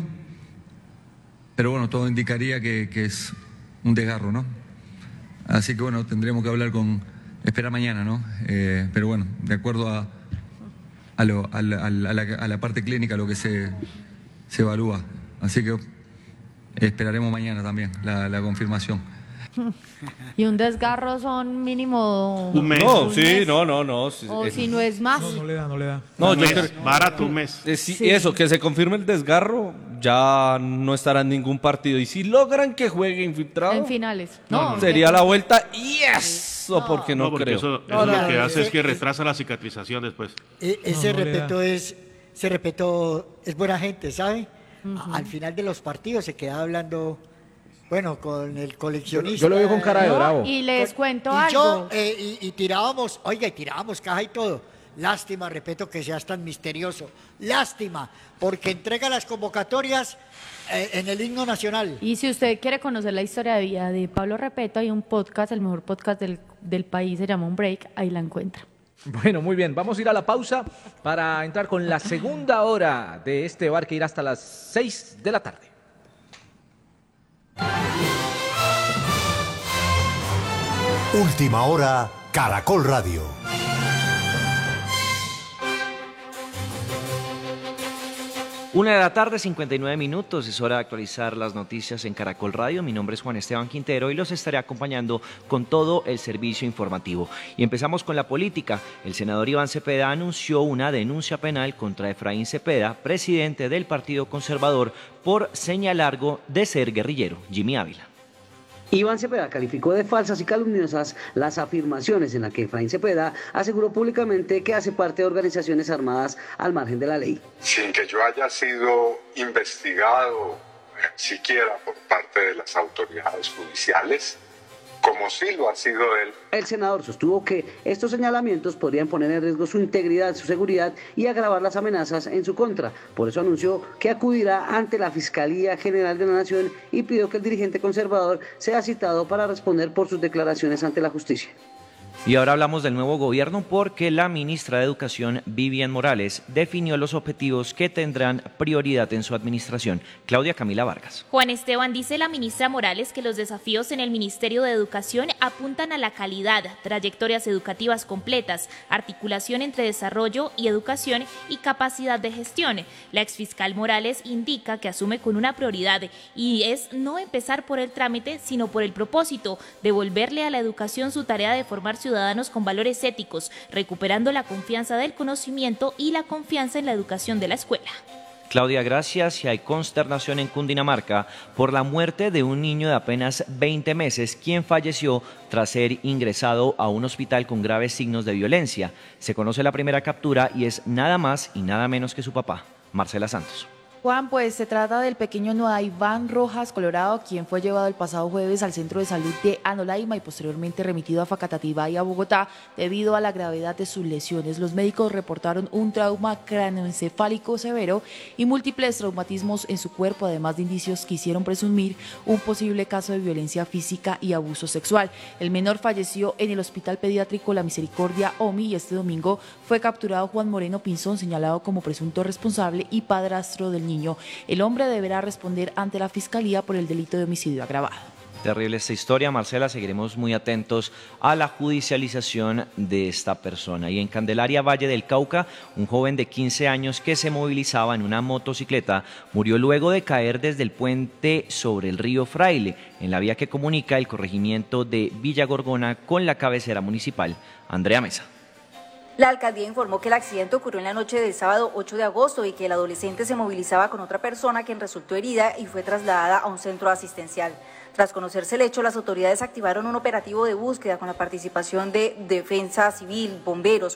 Pero bueno, todo indicaría que, que es un desgarro, ¿no? Así que bueno, tendremos que hablar con, esperar mañana, ¿no? Eh, pero bueno, de acuerdo a, a, lo, a, la, a, la, a la parte clínica, lo que se, se evalúa. Así que esperaremos mañana también la, la confirmación. Y un desgarro son mínimo un mes. No, un sí, mes. no, no, no. O es, si no es más. No, no le da, no le da. No, un yo mes, creo, barato un mes. eh, sí, Sí. Eso, que se confirme el desgarro, ya no estará en ningún partido. Y si logran que juegue infiltrado, En finales. No, No, no. sería la vuelta y eso, No. porque no, No, porque creo. eso, eso No, lo no, que no, hace ese- es que ese- retrasa la cicatrización después. E- ese No, no le respeto da. es, ese respeto es buena gente, ¿sabe? A- Al final de los partidos se queda hablando, bueno, con el coleccionista. Yo lo veo con cara de No, bravo. y les cuento y algo. yo, eh, y, y tirábamos, oiga, y tirábamos caja y todo. Lástima, respeto que seas tan misterioso. Lástima, porque entrega las convocatorias eh, en el himno nacional. Y si usted quiere conocer la historia de vida de Pablo Repeto, hay un podcast, el mejor podcast del, del país, se llama Un Break, ahí la encuentra. Bueno, muy bien, vamos a ir a la pausa para entrar con la segunda hora de este bar que irá hasta las seis de la tarde. Última hora, Caracol Radio. Una de la tarde, cincuenta y nueve minutos, es hora de actualizar las noticias en Caracol Radio. Mi nombre es Juan Esteban Quintero y los estaré acompañando con todo el servicio informativo. Y empezamos con la política. El senador Iván Cepeda anunció una denuncia penal contra Efraín Cepeda, presidente del Partido Conservador, por señalarlo de ser guerrillero. Jimmy Ávila. Iván Cepeda calificó de falsas y calumniosas las afirmaciones en las que Efraín Cepeda aseguró públicamente que hace parte de organizaciones armadas al margen de la ley. Sin que yo haya sido investigado eh, siquiera por parte de las autoridades judiciales, como sí lo ha sido él. El senador sostuvo que estos señalamientos podrían poner en riesgo su integridad, su seguridad y agravar las amenazas en su contra. Por eso anunció que acudirá ante la Fiscalía General de la Nación y pidió que el dirigente conservador sea citado para responder por sus declaraciones ante la justicia. Y ahora hablamos del nuevo gobierno porque la ministra de Educación, Vivian Morales, definió los objetivos que tendrán prioridad en su administración. Claudia Camila Vargas. Juan Esteban, dice la ministra Morales que los desafíos en el Ministerio de Educación apuntan a la calidad, trayectorias educativas completas, articulación entre desarrollo y educación y capacidad de gestión. La exfiscal Morales indica que asume con una prioridad y es no empezar por el trámite, sino por el propósito, devolverle a la educación su tarea de formar ciudadanos ciudadanos con valores éticos, recuperando la confianza del conocimiento y la confianza en la educación de la escuela. Claudia, gracias. Y hay consternación en Cundinamarca por la muerte de un niño de apenas veinte meses, quien falleció tras ser ingresado a un hospital con graves signos de violencia. Se conoce la primera captura y es nada más y nada menos que su papá, Marcela Santos. Juan, pues se trata del pequeño Noah Iván Rojas Colorado, quien fue llevado el pasado jueves al centro de salud de Anolaima y posteriormente remitido a Facatativá y a Bogotá debido a la gravedad de sus lesiones. Los médicos reportaron un trauma cráneoencefálico severo y múltiples traumatismos en su cuerpo, además de indicios que hicieron presumir un posible caso de violencia física y abuso sexual. El menor falleció en el Hospital Pediátrico La Misericordia O M I y este domingo fue capturado Juan Moreno Pinzón, señalado como presunto responsable y padrastro del niño. El hombre deberá responder ante la Fiscalía por el delito de homicidio agravado. Terrible esta historia, Marcela, seguiremos muy atentos a la judicialización de esta persona. Y en Candelaria, Valle del Cauca, un joven de quince años que se movilizaba en una motocicleta murió luego de caer desde el puente sobre el río Fraile, en la vía que comunica el corregimiento de Villa Gorgona con la cabecera municipal. Andrea Mesa. La alcaldía informó que el accidente ocurrió en la noche del sábado ocho de agosto y que el adolescente se movilizaba con otra persona quien resultó herida y fue trasladada a un centro asistencial. Tras conocerse el hecho, las autoridades activaron un operativo de búsqueda con la participación de Defensa Civil, bomberos,